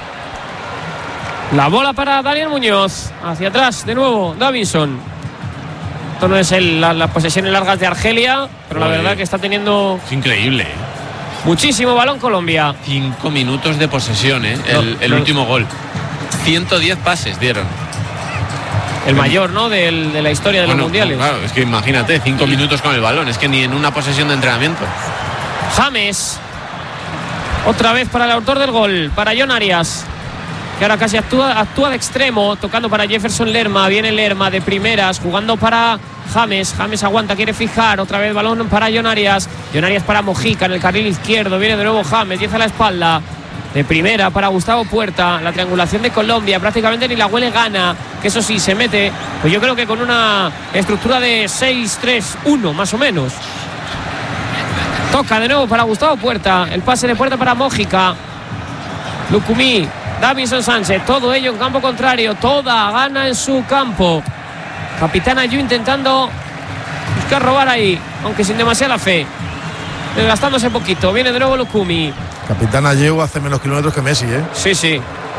La bola para Daniel Muñoz. Hacia atrás, de nuevo, Davinson. Esto no es el, las la posesiones largas de Argelia, pero Oye, la verdad que está teniendo... Es increíble. ¿eh? Muchísimo balón Colombia. Cinco minutos de posesión, ¿eh? el, no, el no. último gol. ciento diez pases dieron. El mayor, ¿no? Del, de la historia de bueno, los mundiales. Claro, es que imagínate, cinco minutos con el balón. Es que ni en una posesión de entrenamiento. James. Otra vez para el autor del gol, para Jon Arias, que ahora casi actúa, actúa de extremo, tocando para Jefferson Lerma. Viene Lerma de primeras, jugando para James. James aguanta, quiere fijar. Otra vez balón para Jon Arias. Jon Arias para Mojica en el carril izquierdo. Viene de nuevo James, diez a la espalda. De primera para Gustavo Puerta. La triangulación de Colombia, prácticamente ni la huele Gana, que eso sí, se mete, pues yo creo que con una estructura de seis tres uno más o menos. Toca de nuevo para Gustavo Puerta. El pase de Puerta para Mojica. Lucumí, Davinson Sánchez, todo ello en campo contrario. Toda Gana en su campo. Capitán Ayew intentando buscar robar ahí, aunque sin demasiada fe, desgastándose poquito. Viene de nuevo Lucumí. Capitán Ayew hace menos kilómetros que Messi, ¿eh? Sí, sí.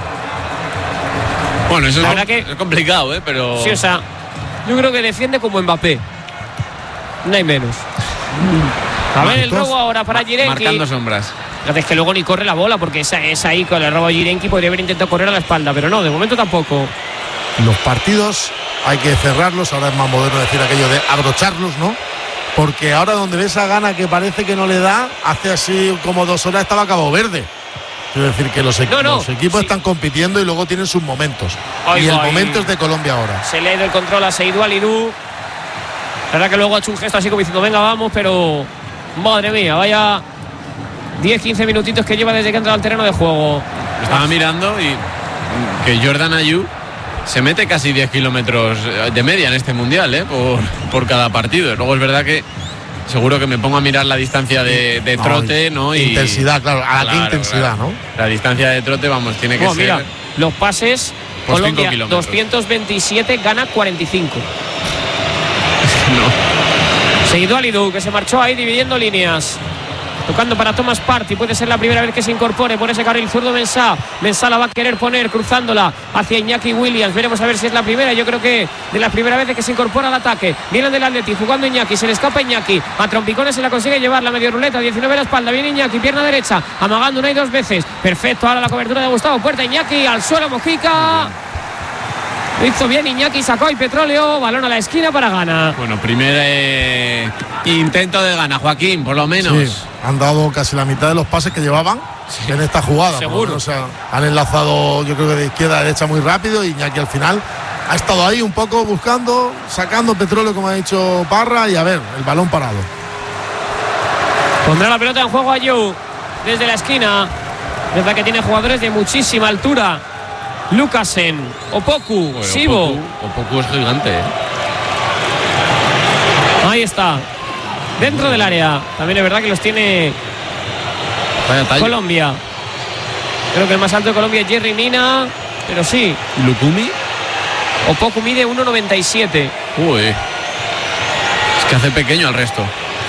Bueno, eso la es, que, es complicado, ¿eh? Pero... Sí, o sea, yo creo que defiende como Mbappé. No hay menos. A ver el robo ahora para Jirenki. Marcando sombras. Es que luego ni corre la bola, porque esa, es ahí con el robo a Jirenki. Podría haber intentado correr a la espalda, pero no, de momento tampoco. Los partidos hay que cerrarlos. Ahora es más moderno decir aquello de abrocharlos, ¿no? Porque ahora donde ves a Gana que parece que no le da, hace así como dos horas estaba Cabo Verde. Quiero decir que los, equ no, no, los equipos sí. están compitiendo y luego tienen sus momentos. Ay, y el ay. momento es de Colombia ahora. Se le ha ido el control a Seydou Alidou. La verdad que luego ha hecho un gesto así como diciendo venga, vamos, pero madre mía, vaya diez quince minutitos que lleva desde que ha entrado al terreno de juego. Estaba ah. mirando y que Jordan Ayew se mete casi diez kilómetros de media en este mundial, ¿eh? por, por cada partido. Luego es verdad que seguro que me pongo a mirar la distancia de, de trote, no, ¿no? Y intensidad, claro, a claro, qué intensidad, claro. ¿no? La distancia de trote, vamos, tiene que oh, ser. Mira, los pases, por Colombia doscientos veintisiete, Gana cuarenta y cinco. No. Seydou Alidou, que se marchó ahí dividiendo líneas. Tocando para Thomas Partey, puede ser la primera vez que se incorpore por ese carril zurdo Mensah. Mensah la va a querer poner cruzándola hacia Iñaki Williams. Veremos a ver si es la primera. Yo creo que de las primeras veces que se incorpora al ataque. Viene del Atleti jugando Iñaki, se le escapa Iñaki. A trompicones se la consigue llevar la medio ruleta, diecinueve a la espalda. Viene Iñaki, pierna derecha, amagando una y dos veces. Perfecto, ahora la cobertura de Gustavo Puerta. Iñaki al suelo, Mojica. Lo hizo bien Iñaki, sacó el petróleo, balón a la esquina para Gana. Bueno, primer eh, intento de Gana, Joaquín, por lo menos. Sí, han dado casi la mitad de los pases que llevaban sí. en esta jugada. Seguro. O sea, han enlazado, yo creo que de izquierda a derecha muy rápido. Y Iñaki al final ha estado ahí un poco buscando, sacando petróleo, como ha dicho Parra. Y a ver, el balón parado. Pondrá la pelota en juego Ayew desde la esquina. Desde que tiene jugadores de muchísima altura. Lucasen, Opoku, bueno, Sibo. Opoku, Opoku es gigante, ¿eh? Ahí está. Dentro del área. También es verdad que los tiene Colombia. Creo que el más alto de Colombia es Jerry Mina, pero sí. ¿Lukumi? Opoku mide uno noventa y siete. Uy. Es que hace pequeño al resto.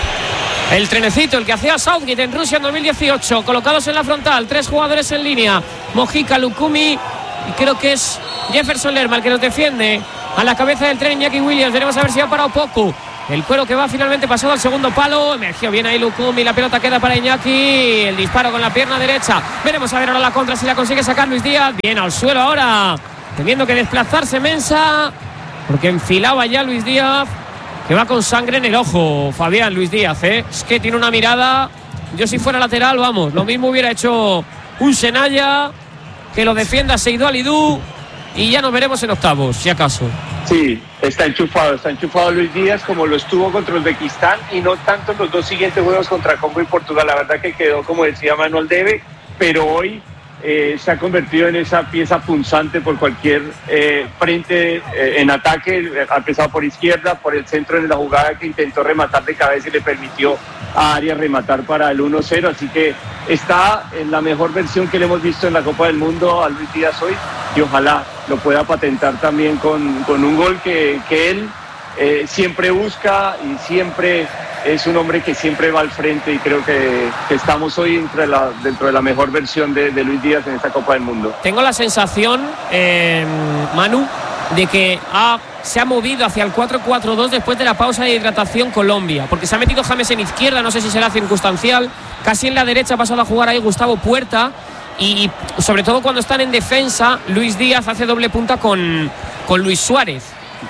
El trenecito, el que hacía Southgate en Rusia en dos mil dieciocho, colocados en la frontal, tres jugadores en línea, Mojica, Lukumi y creo que es Jefferson Lerma el que nos defiende. A la cabeza del tren Iñaki Williams, veremos a ver si va para Opoku. El cuero que va finalmente pasado al segundo palo, emergió bien ahí Lukumi, la pelota queda para Iñaki, el disparo con la pierna derecha, veremos a ver ahora la contra si la consigue sacar Luis Díaz, bien al suelo ahora, teniendo que desplazarse Mensah, porque enfilaba ya Luis Díaz, que va con sangre en el ojo, Fabián, Luis Díaz, ¿eh? Es que tiene una mirada, yo si fuera lateral, vamos, lo mismo hubiera hecho un Senaya, que lo defienda Seydou Alidou, y ya nos veremos en octavos, si acaso. Sí, está enchufado, está enchufado Luis Díaz como lo estuvo contra Uzbekistán y no tanto en los dos siguientes juegos contra Congo y Portugal, la verdad que quedó, como decía Manuel, debe, pero hoy Eh, se ha convertido en esa pieza punzante por cualquier eh, frente eh, en ataque, ha empezado por izquierda, por el centro en la jugada que intentó rematar de cabeza y le permitió a Arias rematar para el uno cero, así que está en la mejor versión que le hemos visto en la Copa del Mundo a Luis Díaz hoy y ojalá lo pueda patentar también con, con un gol que, que él eh, siempre busca y siempre es un hombre que siempre va al frente y creo que, que estamos hoy dentro de, la, dentro de la mejor versión de, de Luis Díaz en esta Copa del Mundo. Tengo la sensación, eh, Manu, de que ha, se ha movido hacia el cuatro cuatro dos después de la pausa de hidratación Colombia, porque se ha metido James en izquierda, no sé si será circunstancial, casi en la derecha ha pasado a jugar ahí Gustavo Puerta y, y sobre todo cuando están en defensa, Luis Díaz hace doble punta con, con Luis Suárez.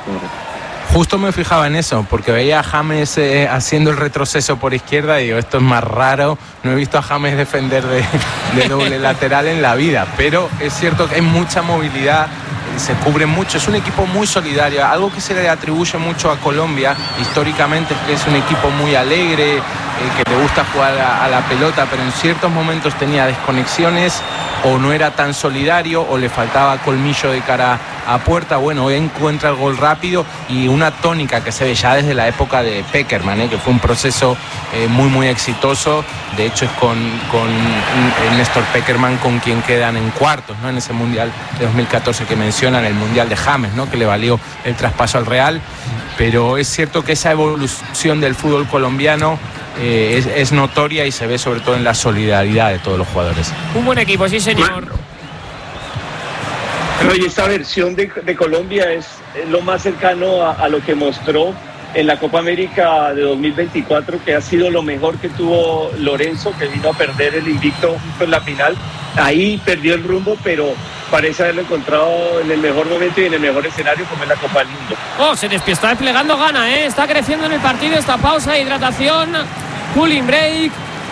Justo me fijaba en eso, porque veía a James eh, haciendo el retroceso por izquierda y digo, esto es más raro, no he visto a James defender de, de doble lateral en la vida, pero es cierto que hay mucha movilidad, se cubre mucho, es un equipo muy solidario, algo que se le atribuye mucho a Colombia históricamente es que es un equipo muy alegre, eh, que le gusta jugar a, a la pelota, pero en ciertos momentos tenía desconexiones o no era tan solidario o le faltaba colmillo de cara a Puerta. Bueno, hoy encuentra el gol rápido y una tónica que se ve ya desde la época de Pekerman, ¿eh? Que fue un proceso eh, muy muy exitoso, de hecho es con, con Néstor Pekerman con quien quedan en cuartos, ¿no? En ese Mundial de dos mil catorce que mencionan, el Mundial de James, ¿no? Que le valió el traspaso al Real, pero es cierto que esa evolución del fútbol colombiano Eh, es, es notoria y se ve sobre todo en la solidaridad de todos los jugadores. Un buen equipo, sí señor. Pero y esta versión de, de Colombia es, es lo más cercano a, a lo que mostró en la Copa América de dos mil veinticuatro, que ha sido lo mejor que tuvo Lorenzo, que vino a perder el invicto justo en la final. Ahí perdió el rumbo, pero parece haberlo encontrado en el mejor momento y en el mejor escenario como es la Copa del Mundo. Oh, se despiestá, está desplegando Ghana, ¿eh? Está creciendo en el partido esta pausa, hidratación, cooling break.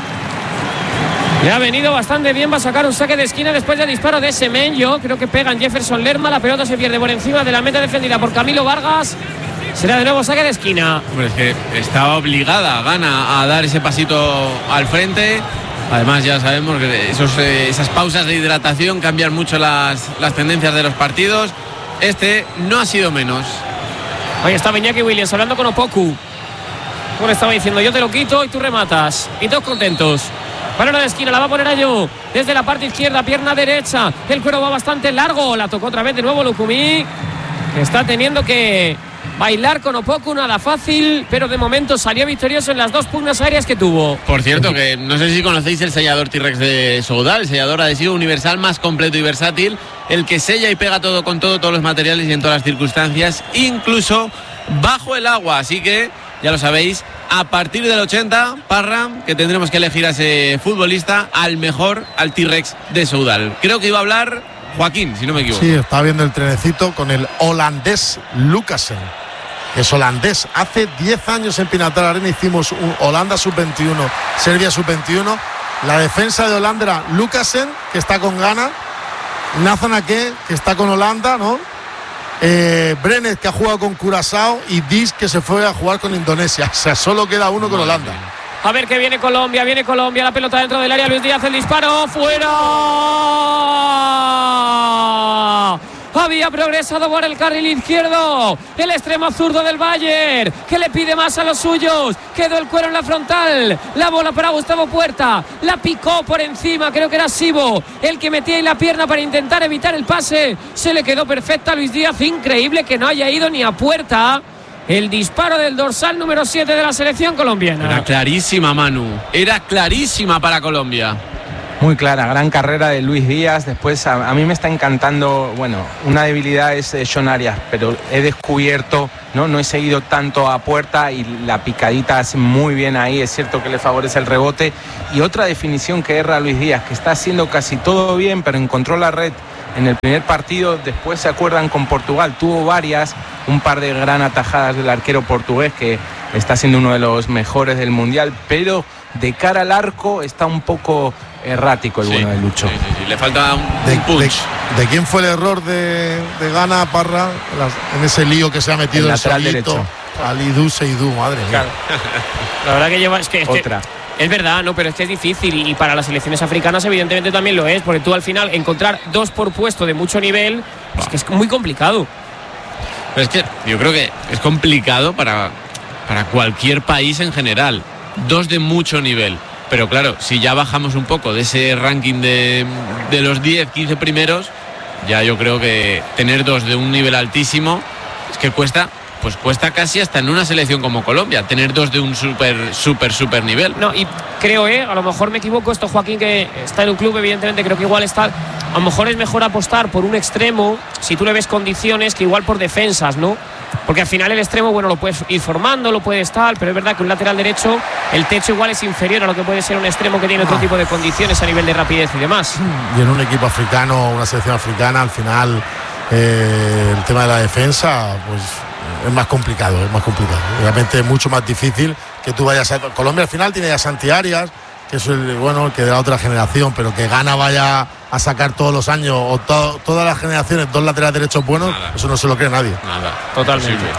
Le ha venido bastante bien, va a sacar un saque de esquina después del disparo de Semenyo. Creo que pegan Jefferson Lerma, la pelota se pierde por encima de la meta defendida por Camilo Vargas. Será de nuevo saque de esquina. Hombre, es que estaba obligada Ghana a dar ese pasito al frente. Además ya sabemos que esos, eh, esas pausas de hidratación cambian mucho las, las tendencias de los partidos. Este no ha sido menos. Ahí está Iñaki Williams hablando con Opoku. Como le estaba diciendo, yo te lo quito y tú rematas. Y todos contentos. Balón de esquina, la va a poner a yo desde la parte izquierda, pierna derecha. El cuero va bastante largo. La tocó otra vez de nuevo Lukumi, que está teniendo que bailar con Opoku, nada fácil, pero de momento salió victorioso en las dos pugnas aéreas que tuvo. Por cierto, que no sé si conocéis el sellador T-Rex de Soudal, el sellador adhesivo universal más completo y versátil, el que sella y pega todo con todo, todos los materiales y en todas las circunstancias, incluso bajo el agua. Así que, ya lo sabéis, a partir del ochenta, Parra, que tendremos que elegir a ese futbolista, al mejor, al T-Rex de Soudal. Creo que iba a hablar Joaquín, si no me equivoco. Sí, está viendo el trenecito con el holandés Lucassen. Es holandés. Hace diez años en Pinatar Arena hicimos un Holanda sub veintiuno, Serbia sub veintiuno. La defensa de Holanda era Lucassen, que está con Ghana, Nathan Ake, que está con Holanda, ¿no? Eh, Brenet, que ha jugado con Curazao, y Dis, que se fue a jugar con Indonesia. O sea, solo queda uno con Holanda. A ver que viene Colombia, viene Colombia, la pelota dentro del área, Luis Díaz, el disparo, fuera. A había progresado por el carril izquierdo. El extremo zurdo del Bayern, que le pide más a los suyos. Quedó el cuero en la frontal. La bola para Gustavo Puerta. La picó por encima, creo que era Sibo el que metía ahí la pierna para intentar evitar el pase. Se le quedó perfecta a Luis Díaz. Increíble que no haya ido ni a puerta. El disparo del dorsal número siete de la selección colombiana. Era clarísima, Manu. Era clarísima para Colombia. Muy clara, gran carrera de Luis Díaz. Después a, a mí me está encantando, bueno, una debilidad es eh, John Arias, pero he descubierto, ¿no? no he seguido tanto a Puerta y la picadita hace muy bien ahí, es cierto que le favorece el rebote. Y otra definición que erra Luis Díaz, que está haciendo casi todo bien, pero encontró la red en el primer partido. Después se acuerdan con Portugal, tuvo varias, un par de gran atajadas del arquero portugués que está siendo uno de los mejores del mundial, pero de cara al arco está un poco errático el sí, bueno de Lucho. Sí, sí, sí. Le falta un, de, un punch. De, ¿De quién fue el error de, de Ghana, Parra, las, en ese lío que se ha metido el lateral solito? derecho. Alidou Seydou, madre mía. Claro. La verdad que lleva es que, es Otra. Que, es verdad, no, pero es que es difícil y para las selecciones africanas evidentemente también lo es, porque tú al final encontrar dos por puesto de mucho nivel es que es muy complicado. Pero es que yo creo que es complicado para, para cualquier país en general. Dos de mucho nivel. Pero claro, si ya bajamos un poco de ese ranking de, de los diez, quince primeros, ya yo creo que tener dos de un nivel altísimo es que cuesta, pues cuesta casi hasta en una selección como Colombia, tener dos de un súper, súper, súper nivel. No, y creo, eh, a lo mejor me equivoco, esto Joaquín que está en un club, evidentemente creo que igual está, a lo mejor es mejor apostar por un extremo, si tú le ves condiciones, que igual por defensas, ¿no? Porque al final el extremo, bueno, lo puedes ir formando, lo puedes tal, pero es verdad que un lateral derecho, el techo igual es inferior a lo que puede ser un extremo que tiene otro tipo de condiciones a nivel de rapidez y demás. Y en un equipo africano, una selección africana, al final eh, el tema de la defensa, pues es más complicado, es más complicado. Obviamente es mucho más difícil que tú vayas a... Colombia al final tiene ya Santi Arias, que es el, bueno, el que de la otra generación, pero que Ghana vaya a sacar todos los años o to, todas las generaciones dos laterales derechos buenos, nada. Eso no se lo cree nadie. Nada, totalmente. Sí.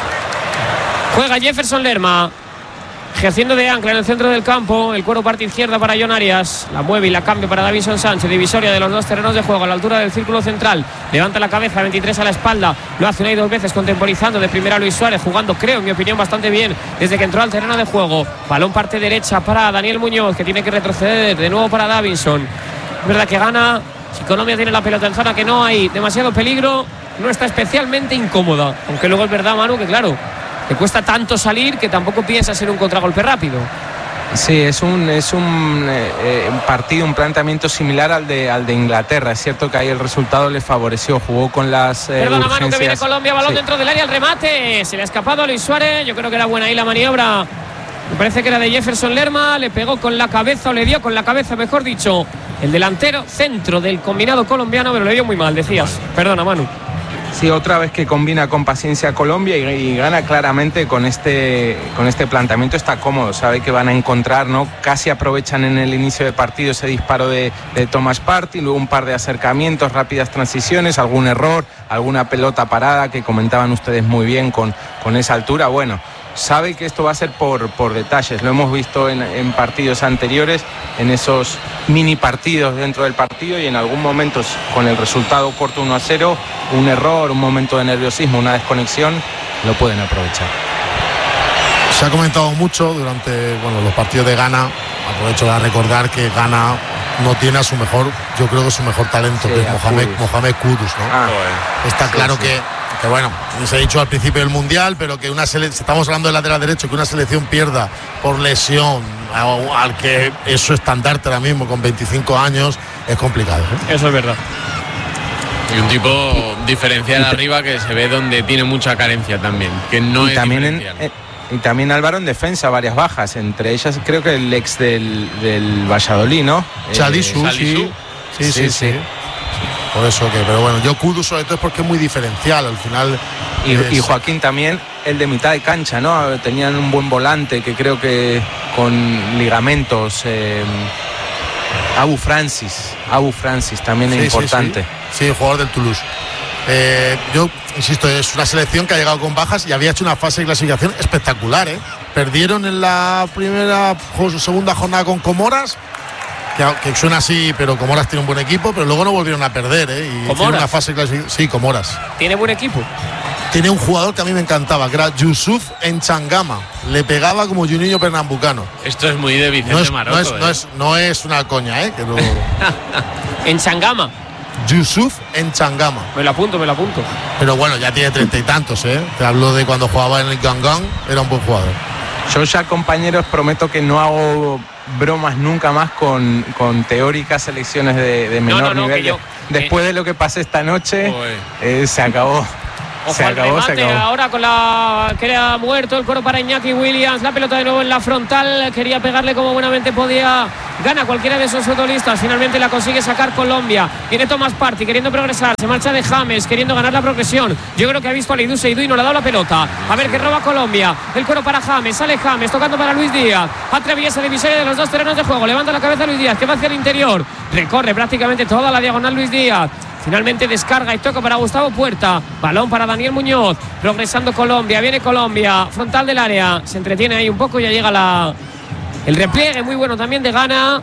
Juega Jefferson Lerma, ejerciendo de ancla en el centro del campo. El cuero parte izquierda para John Arias. La mueve y la cambia para Davinson Sánchez. Divisoria de los dos terrenos de juego a la altura del círculo central. Levanta la cabeza, veintitrés a la espalda. Lo hace una y dos veces contemporizando de primera Luis Suárez. Jugando, creo, en mi opinión, bastante bien desde que entró al terreno de juego. Balón parte derecha para Daniel Muñoz, que tiene que retroceder de nuevo para Davinson. Es verdad que gana. Si Colombia tiene la pelota en zona que no hay demasiado peligro, no está especialmente incómoda. Aunque luego es verdad, Manu, que claro, te cuesta tanto salir que tampoco piensas en un contragolpe rápido. Sí, es un es un eh, partido, un planteamiento similar al de al de Inglaterra. Es cierto que ahí el resultado le favoreció, jugó con las eh, Perdona, urgencias. Manu, que viene Colombia, balón sí. dentro del área, el remate, se le ha escapado a Luis Suárez. Yo creo que era buena ahí la maniobra. Me parece que era de Jefferson Lerma, le pegó con la cabeza o le dio con la cabeza, mejor dicho, el delantero centro del combinado colombiano, pero le dio muy mal, decías. Perdona, Manu. Sí, otra vez que combina con paciencia Colombia y, y gana claramente con este, con este planteamiento. Está cómodo, sabe que van a encontrar, ¿no? Casi aprovechan en el inicio de partido ese disparo de, de Thomas Partey, luego un par de acercamientos, rápidas transiciones, algún error, alguna pelota parada que comentaban ustedes muy bien con, con esa altura. Bueno, sabe que esto va a ser por, por detalles, lo hemos visto en, en partidos anteriores, en esos mini partidos dentro del partido, y en algún momento con el resultado corto uno a cero, un error, un momento de nerviosismo, una desconexión, lo pueden aprovechar. Se ha comentado mucho durante bueno, los partidos de Ghana. Aprovecho para recordar que Ghana no tiene a su mejor, yo creo que su mejor talento, sí, que es Mohamed, Mohamed Kudus, ¿no? Ah, está sí, claro sí. que que bueno, se ha dicho al principio del Mundial, pero que una selección, estamos hablando del lateral derecho, que una selección pierda por lesión al que es su estandarte ahora mismo con veinticinco años, es complicado, ¿eh? Eso es verdad. Y un tipo diferencial arriba que se ve donde tiene mucha carencia también, que no y es también diferencial. En, eh, y también Álvaro en defensa, varias bajas, entre ellas creo que el ex del, del Valladolid, ¿no? Chalisu, eh, sí. Sí, sí, sí, sí. Por eso que, pero bueno, yo Kudus sobre todo es porque es muy diferencial al final. Y, es... y Joaquín también, el de mitad de cancha, ¿no? Tenían un buen volante que creo que con ligamentos. Eh, Abu Francis, Abu Francis también es sí, importante. Sí, sí. sí, el jugador del Toulouse. Eh, yo insisto, es una selección que ha llegado con bajas y había hecho una fase de clasificación espectacular, ¿eh? Perdieron en la primera o segunda jornada con Comoras que, que suena así, pero Comoras tiene un buen equipo, pero luego no volvieron a perder, ¿eh? Y hicieron una fase clasificatoria. Sí, Comoras. ¿Tiene buen equipo? Tiene un jugador que a mí me encantaba, que era Yusuf Enchangama. Le pegaba como Juninho Pernambucano. Esto es muy de Vicente no es, Maroto. No es, ¿eh? no, es, no es una coña, ¿eh? Que lo... Enchangama. Yusuf Enchangama. Me lo apunto, me lo apunto. Pero bueno, ya tiene treinta y tantos, ¿eh? Te hablo de cuando jugaba en el Gangan, era un buen jugador. Yo ya, compañeros, prometo que no hago bromas nunca más con, con teóricas selecciones de, de menor no, no, no, nivel. yo, Después eh, de lo que pasé esta noche, eh, se acabó. Ojo se al acabó, remate, se acabó. ahora con la que era muerto el coro para Iñaki Williams, la pelota de nuevo en la frontal, quería pegarle como buenamente podía, gana cualquiera de esos futbolistas, finalmente la consigue sacar Colombia, viene Thomas Partey queriendo progresar, se marcha de James queriendo ganar la progresión, yo creo que ha visto a Lidou Seydou y no le ha dado la pelota, a ver que roba Colombia, el coro para James, sale James tocando para Luis Díaz, atraviesa divisoria de los dos terrenos de juego, levanta la cabeza Luis Díaz que va hacia el interior, recorre prácticamente toda la diagonal Luis Díaz. Finalmente descarga y toca para Gustavo Puerta. Balón para Daniel Muñoz. Progresando Colombia. Viene Colombia. Frontal del área. Se entretiene ahí un poco. Ya llega la el repliegue muy bueno también de Ghana.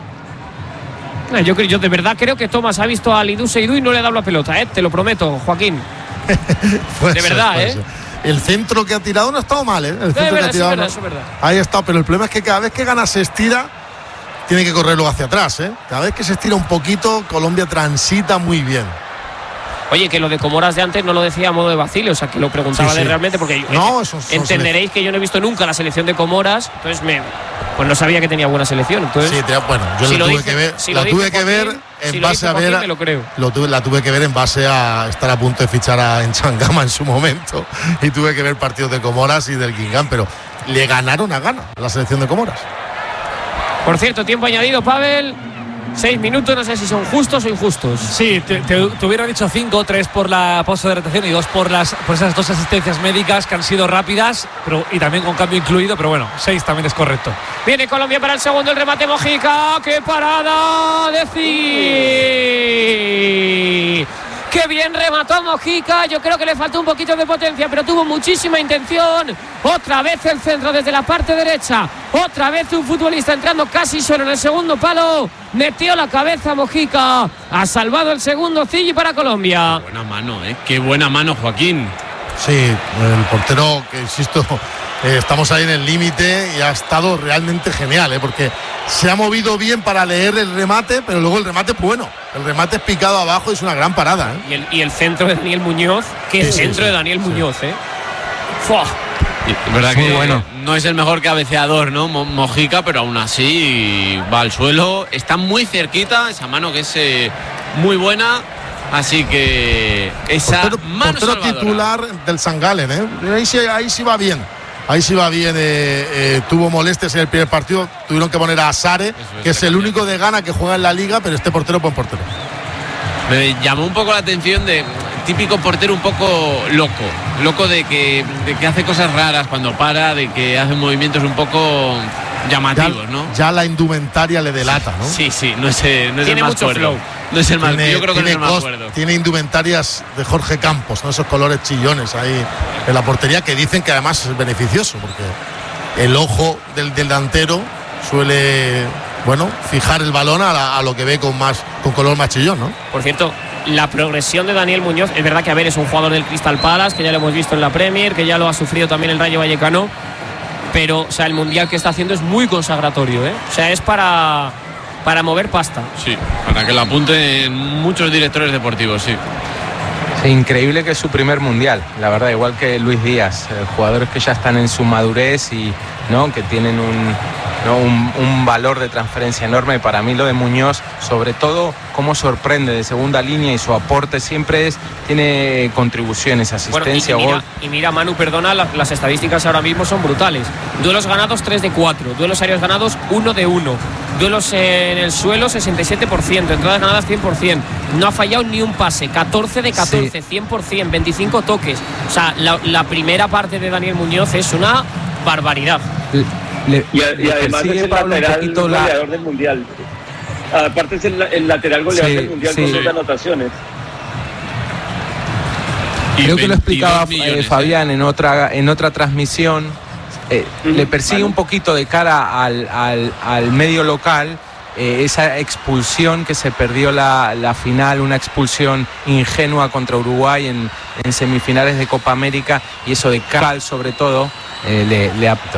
Yo, yo de verdad creo que Thomas ha visto a Lidou Seydou y no le ha dado la pelota. ¿eh? Te lo prometo, Joaquín. de verdad, ¿eh? Ser. El centro que ha tirado no ha estado mal, ¿eh? El centro verdad, que ha tirado. es verdad, no... es verdad. Ahí está. Pero el problema es que cada vez que Ghana se estira, tiene que correrlo hacia atrás, ¿eh? Cada vez que se estira un poquito, Colombia transita muy bien. Oye, que lo de Comoras de antes no lo decía a modo de vacilo, o sea, que lo preguntaba sí, sí. de realmente, porque no, eh, son, son entenderéis que yo no he visto nunca la selección de Comoras, entonces me, pues no sabía que tenía buena selección. Entonces, sí, te, bueno, yo si la tuve dice, que ver, si la tuve que Joaquín, ver en si base a ver, Joaquín, me lo creo. Lo tuve, la tuve que ver en base a estar a punto de fichar a Enchangama en su momento y tuve que ver partidos de Comoras y del Guingamp, pero le ganaron a Ghana la selección de Comoras. Por cierto, tiempo añadido, Pavel. Seis minutos, no sé si son justos o injustos. Sí, te, te, te hubiera dicho cinco, tres por la pausa de rotación y dos por las por esas dos asistencias médicas que han sido rápidas, pero y también con cambio incluido, pero bueno, seis también es correcto. Viene Colombia para el segundo, el remate Mojica, qué parada, decir. Qué bien remató Mojica, yo creo que le faltó un poquito de potencia, pero tuvo muchísima intención. Otra vez el centro desde la parte derecha, otra vez un futbolista entrando casi solo en el segundo palo, metió la cabeza Mojica, ha salvado el segundo Zilli para Colombia. Buena mano, ¿eh? Qué buena mano, Joaquín. Sí, el portero, que insisto, eh, estamos ahí en el límite y ha estado realmente genial, ¿eh? Porque se ha movido bien para leer el remate, pero luego el remate es bueno. El remate es picado abajo y es una gran parada, ¿eh? Y el, y el centro de Daniel Muñoz, qué sí, centro sí, sí, de Daniel sí. Muñoz, ¿eh? ¡Fua! Es verdad que bueno. No es el mejor cabeceador, ¿no? Mojica, pero aún así va al suelo. Está muy cerquita, esa mano que es eh, muy buena. Así que esa portero, mano portero titular del San Gallen, ¿eh? Ahí sí, ahí sí va bien. Ahí sí va bien. Eh, eh, tuvo molestias en el primer partido. Tuvieron que poner a Sare, es, que es el único de Ghana que juega en la liga, pero este portero es buen portero. Me llamó un poco la atención de típico portero un poco loco, loco de que, de que hace cosas raras cuando para, de que hace movimientos un poco llamativos, ya, ¿no? Ya la indumentaria le delata, ¿no? Sí, sí, no es, no es tiene el más mucho cuerdo. flow. No es el más, tiene, yo creo que no es el más cost, cuerdo. Tiene indumentarias de Jorge Campos, ¿no? Esos colores chillones ahí en la portería que dicen que además es beneficioso porque el ojo del, del delantero suele, bueno, fijar el balón a, la, a lo que ve con más con color más chillón, ¿no? Por cierto, la progresión de Daniel Muñoz, es verdad que a ver, es un jugador del Crystal Palace, que ya lo hemos visto en la Premier, que ya lo ha sufrido también el Rayo Vallecano, pero o sea, el mundial que está haciendo es muy consagratorio, ¿eh? O sea, es para, para mover pasta. Sí, para que lo apunten muchos directores deportivos, sí. Sí, increíble que es su primer mundial, la verdad, igual que Luis Díaz, eh, jugadores que ya están en su madurez y ¿no? que tienen un, ¿no? un, un valor de transferencia enorme. Para mí lo de Muñoz, sobre todo cómo sorprende de segunda línea y su aporte siempre es, tiene contribuciones, asistencia, bueno, y, y gol. Mira, y mira, Manu, perdona, la, las estadísticas ahora mismo son brutales. Duelos ganados tres de cuatro, duelos aéreos ganados uno de uno, duelos en el suelo sesenta y siete por ciento, entradas ganadas cien por ciento, no ha fallado ni un pase, catorce de catorce, sí. cien por ciento, veinticinco toques. O sea, la, la primera parte de Daniel Muñoz es una barbaridad. Le, y, y además es el lateral goleador la... del mundial. Aparte es el, el lateral goleador sí, del mundial sí. con sus anotaciones. Creo que lo explicaba millones, eh, Fabián en otra en otra transmisión. Eh, uh-huh. Le persigue vale. un poquito de cara al, al, al medio local eh, esa expulsión que se perdió la, la final, una expulsión ingenua contra Uruguay en, en semifinales de Copa América, y eso de Cal sobre todo eh, le, le apto.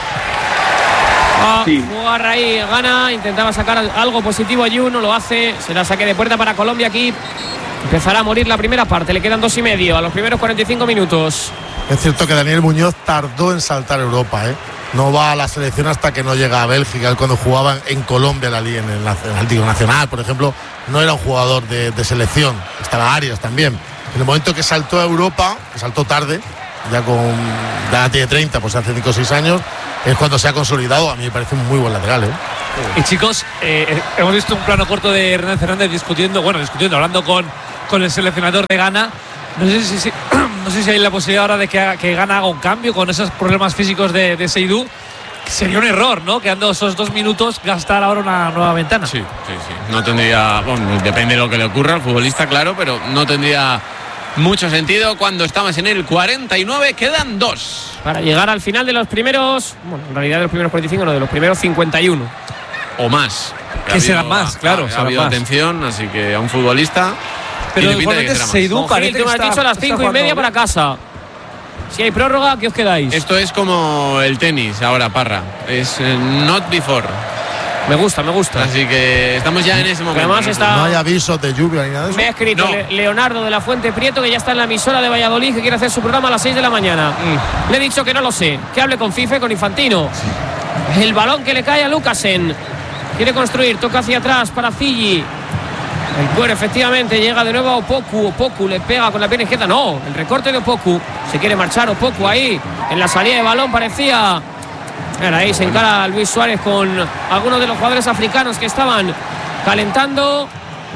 Ah, sí. Jugar ahí, gana, intentaba sacar algo positivo allí, uno lo hace, será saque de puerta para Colombia aquí. Empezará a morir la primera parte, le quedan dos y medio a los primeros cuarenta y cinco minutos. Es cierto que Daniel Muñoz tardó en saltar a Europa, ¿eh? No va a la selección hasta que no llega a Bélgica. Él cuando jugaba en Colombia, la Liga, en el, en el Liga Nacional, por ejemplo, no era un jugador de, de selección. Estaba Arias también. En el momento que saltó a Europa, que saltó tarde, ya con ya tiene treinta, pues hace cinco o seis años, es cuando se ha consolidado. A mí me parece un muy buen lateral, ¿eh? Y chicos, eh, hemos visto un plano corto de Hernán Fernández discutiendo, bueno, discutiendo, hablando con, con el seleccionador de Ghana. No sé si, si, no sé si hay la posibilidad ahora de que, que Ghana haga un cambio con esos problemas físicos de, de Seydou. Sería un error, ¿no? Quedando esos dos minutos, gastar ahora una nueva ventana. Sí, sí, sí. No tendría, bueno, depende de lo que le ocurra al futbolista, claro, pero no tendría mucho sentido cuando estamos en el cuarenta y nueve, quedan dos. Para llegar al final de los primeros, bueno, en realidad de los primeros cuarenta y cinco, no, de los primeros cincuenta y uno. O más. Que serán más, claro. Ha, ha habido más atención, así que a un futbolista. Pero igualmente Seydou parece que tú me has dicho a las cinco y media para casa. Si hay prórroga, ¿qué os quedáis? Esto es como el tenis ahora, Parra. Es eh, not before. Me gusta, me gusta. Así que estamos ya en ese momento. Además está, no hay avisos de lluvia ni nada de eso. Me ha escrito no. Le Leonardo de la Fuente Prieto, que ya está en la emisora de Valladolid, que quiere hacer su programa a las seis de la mañana. Mm. Le he dicho que no lo sé, que hable con FIFA y con Infantino. Sí. El balón que le cae a Lucasen. Quiere construir, toca hacia atrás para Figi. El cuero efectivamente llega de nuevo a Opoku. Opoku le pega con la pierna izquierda. No, el recorte de Opoku. Se quiere marchar Opoku ahí. En la salida de balón parecía. Mira, ahí se encara a Luis Suárez con algunos de los jugadores africanos que estaban calentando.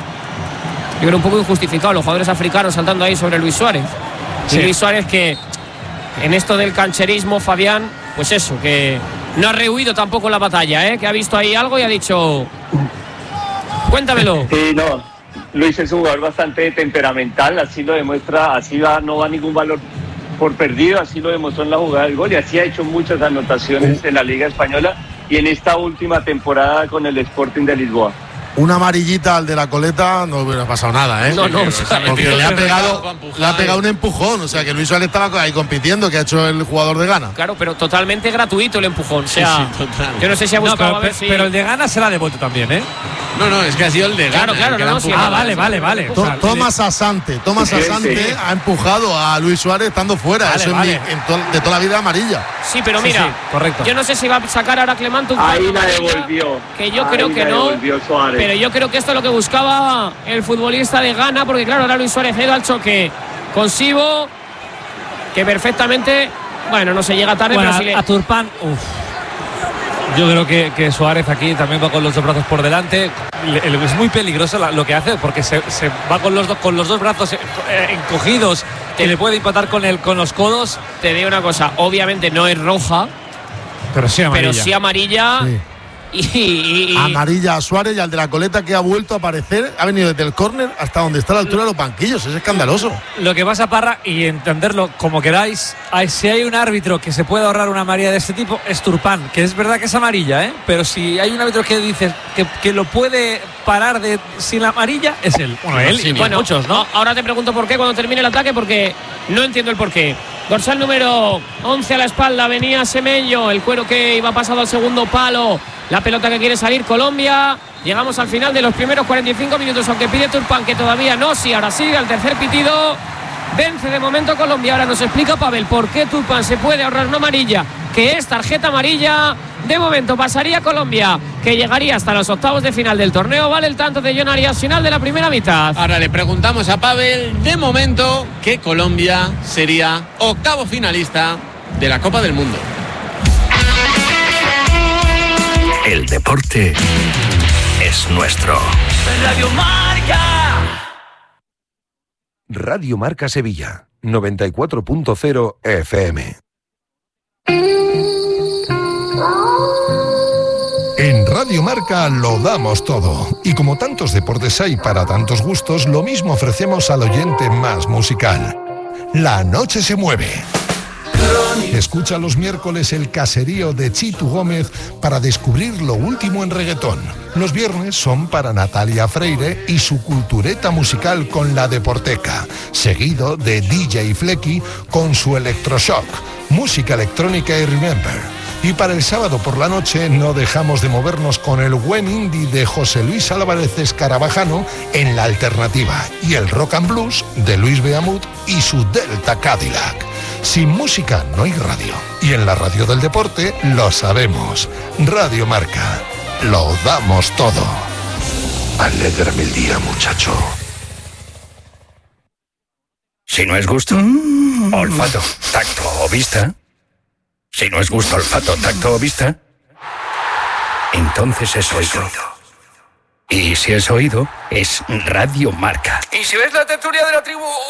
Yo creo un poco injustificado los jugadores africanos saltando ahí sobre Luis Suárez. Sí. Y Luis Suárez que en esto del cancherismo, Fabián, pues eso, que no ha rehuido tampoco la batalla, ¿eh? Que ha visto ahí algo y ha dicho... Cuéntamelo. Sí, no. Luis es un jugador bastante temperamental, así lo demuestra, así va, no va ningún valor por perdido, así lo demostró en la jugada del gol y así ha hecho muchas anotaciones en la Liga Española y en esta última temporada con el Sporting de Lisboa. Una amarillita al de la coleta no hubiera pasado nada, ¿eh? No, no, o sea, porque le ha pegado, le ha pegado un empujón, o sea que Luis Suárez estaba ahí compitiendo, que ha hecho el jugador de Ghana. Claro, pero totalmente gratuito el empujón, o sea, sí, sí, yo no sé si ha buscado no, pero, a ver si... pero el de Ghana se la ha devuelto también, ¿eh? No, no, es que ha sido el de Ghana. Claro, claro, no, sí, ah, vale, vale, vale. To, Tomás Asante, Tomás Asante sí, sí. ha empujado a Luis Suárez estando fuera, vale, eso vale. en, en to, de toda la vida amarilla. Sí, pero mira, sí, sí, correcto. Yo no sé si va a sacar ahora Clemente un ahí la devolvió. Que yo ahí creo que no, Suárez. Pero yo creo que esto es lo que buscaba el futbolista de Ghana, porque claro, ahora Luis Suárez ha ido al choque con Sibo, que perfectamente, bueno, no se llega tarde, bueno, pero si le... a Turpán, uff. Yo creo que, que Suárez aquí también va con los dos brazos por delante. Le, es muy peligroso la, lo que hace, porque se, se va con los, do, con los dos brazos eh, encogidos, que le puede empatar con, el, con los codos. Te digo una cosa, obviamente no es roja, pero sí amarilla. Pero sí amarilla. Sí. Y, y, y... amarilla a Suárez y al de la coleta, que ha vuelto a aparecer, ha venido desde el córner hasta donde está a la altura de los banquillos. Es escandaloso. Lo que pasa, Parra, y entenderlo como queráis, hay, si hay un árbitro que se puede ahorrar una amarilla de este tipo, es Turpán, que es verdad que es amarilla, ¿eh? Pero si hay un árbitro que dice que, que lo puede parar de sin la amarilla, es él. Bueno, él sí, y bueno, muchos, ¿no? Ahora te pregunto por qué cuando termine el ataque, porque no entiendo el porqué. Dorsal número once a la espalda, venía Semenyo, el cuero que iba pasado al segundo palo. La pelota que quiere salir Colombia. Llegamos al final de los primeros cuarenta y cinco minutos, aunque pide Turpán que todavía no, sí, ahora sí, al tercer pitido. Vence de momento Colombia. Ahora nos explica Pavel por qué Turpán se puede ahorrar una amarilla, que es tarjeta amarilla. De momento pasaría Colombia, que llegaría hasta los octavos de final del torneo. Vale el tanto de Jon Arias, final de la primera mitad. Ahora le preguntamos a Pavel, de momento, que Colombia sería octavo finalista de la Copa del Mundo. El deporte es nuestro. Radio Marca. Radio Marca Sevilla, noventa y cuatro punto cero F M. En Radio Marca lo damos todo. Y como tantos deportes hay para tantos gustos, lo mismo ofrecemos al oyente más musical. La noche se mueve. Escucha los miércoles el caserío de Chitu Gómez para descubrir lo último en reggaetón. Los viernes son para Natalia Freire y su cultureta musical con la Deporteca, seguido de D J Flecky con su Electroshock, música electrónica y Remember. Y para el sábado por la noche no dejamos de movernos con el buen indie de José Luis Álvarez Escarabajano en La Alternativa y el rock and blues de Luis Beamut y su Delta Cadillac. Sin música no hay radio. Y en la radio del deporte lo sabemos. Radio Marca. Lo damos todo. Alégrame el día, muchacho. Si no es gusto, mm. olfato, tacto o vista. Si no es gusto, olfato, tacto o vista, entonces es oído. Y si es oído, es Radio Marca. Y si ves la tertulia de la tribu,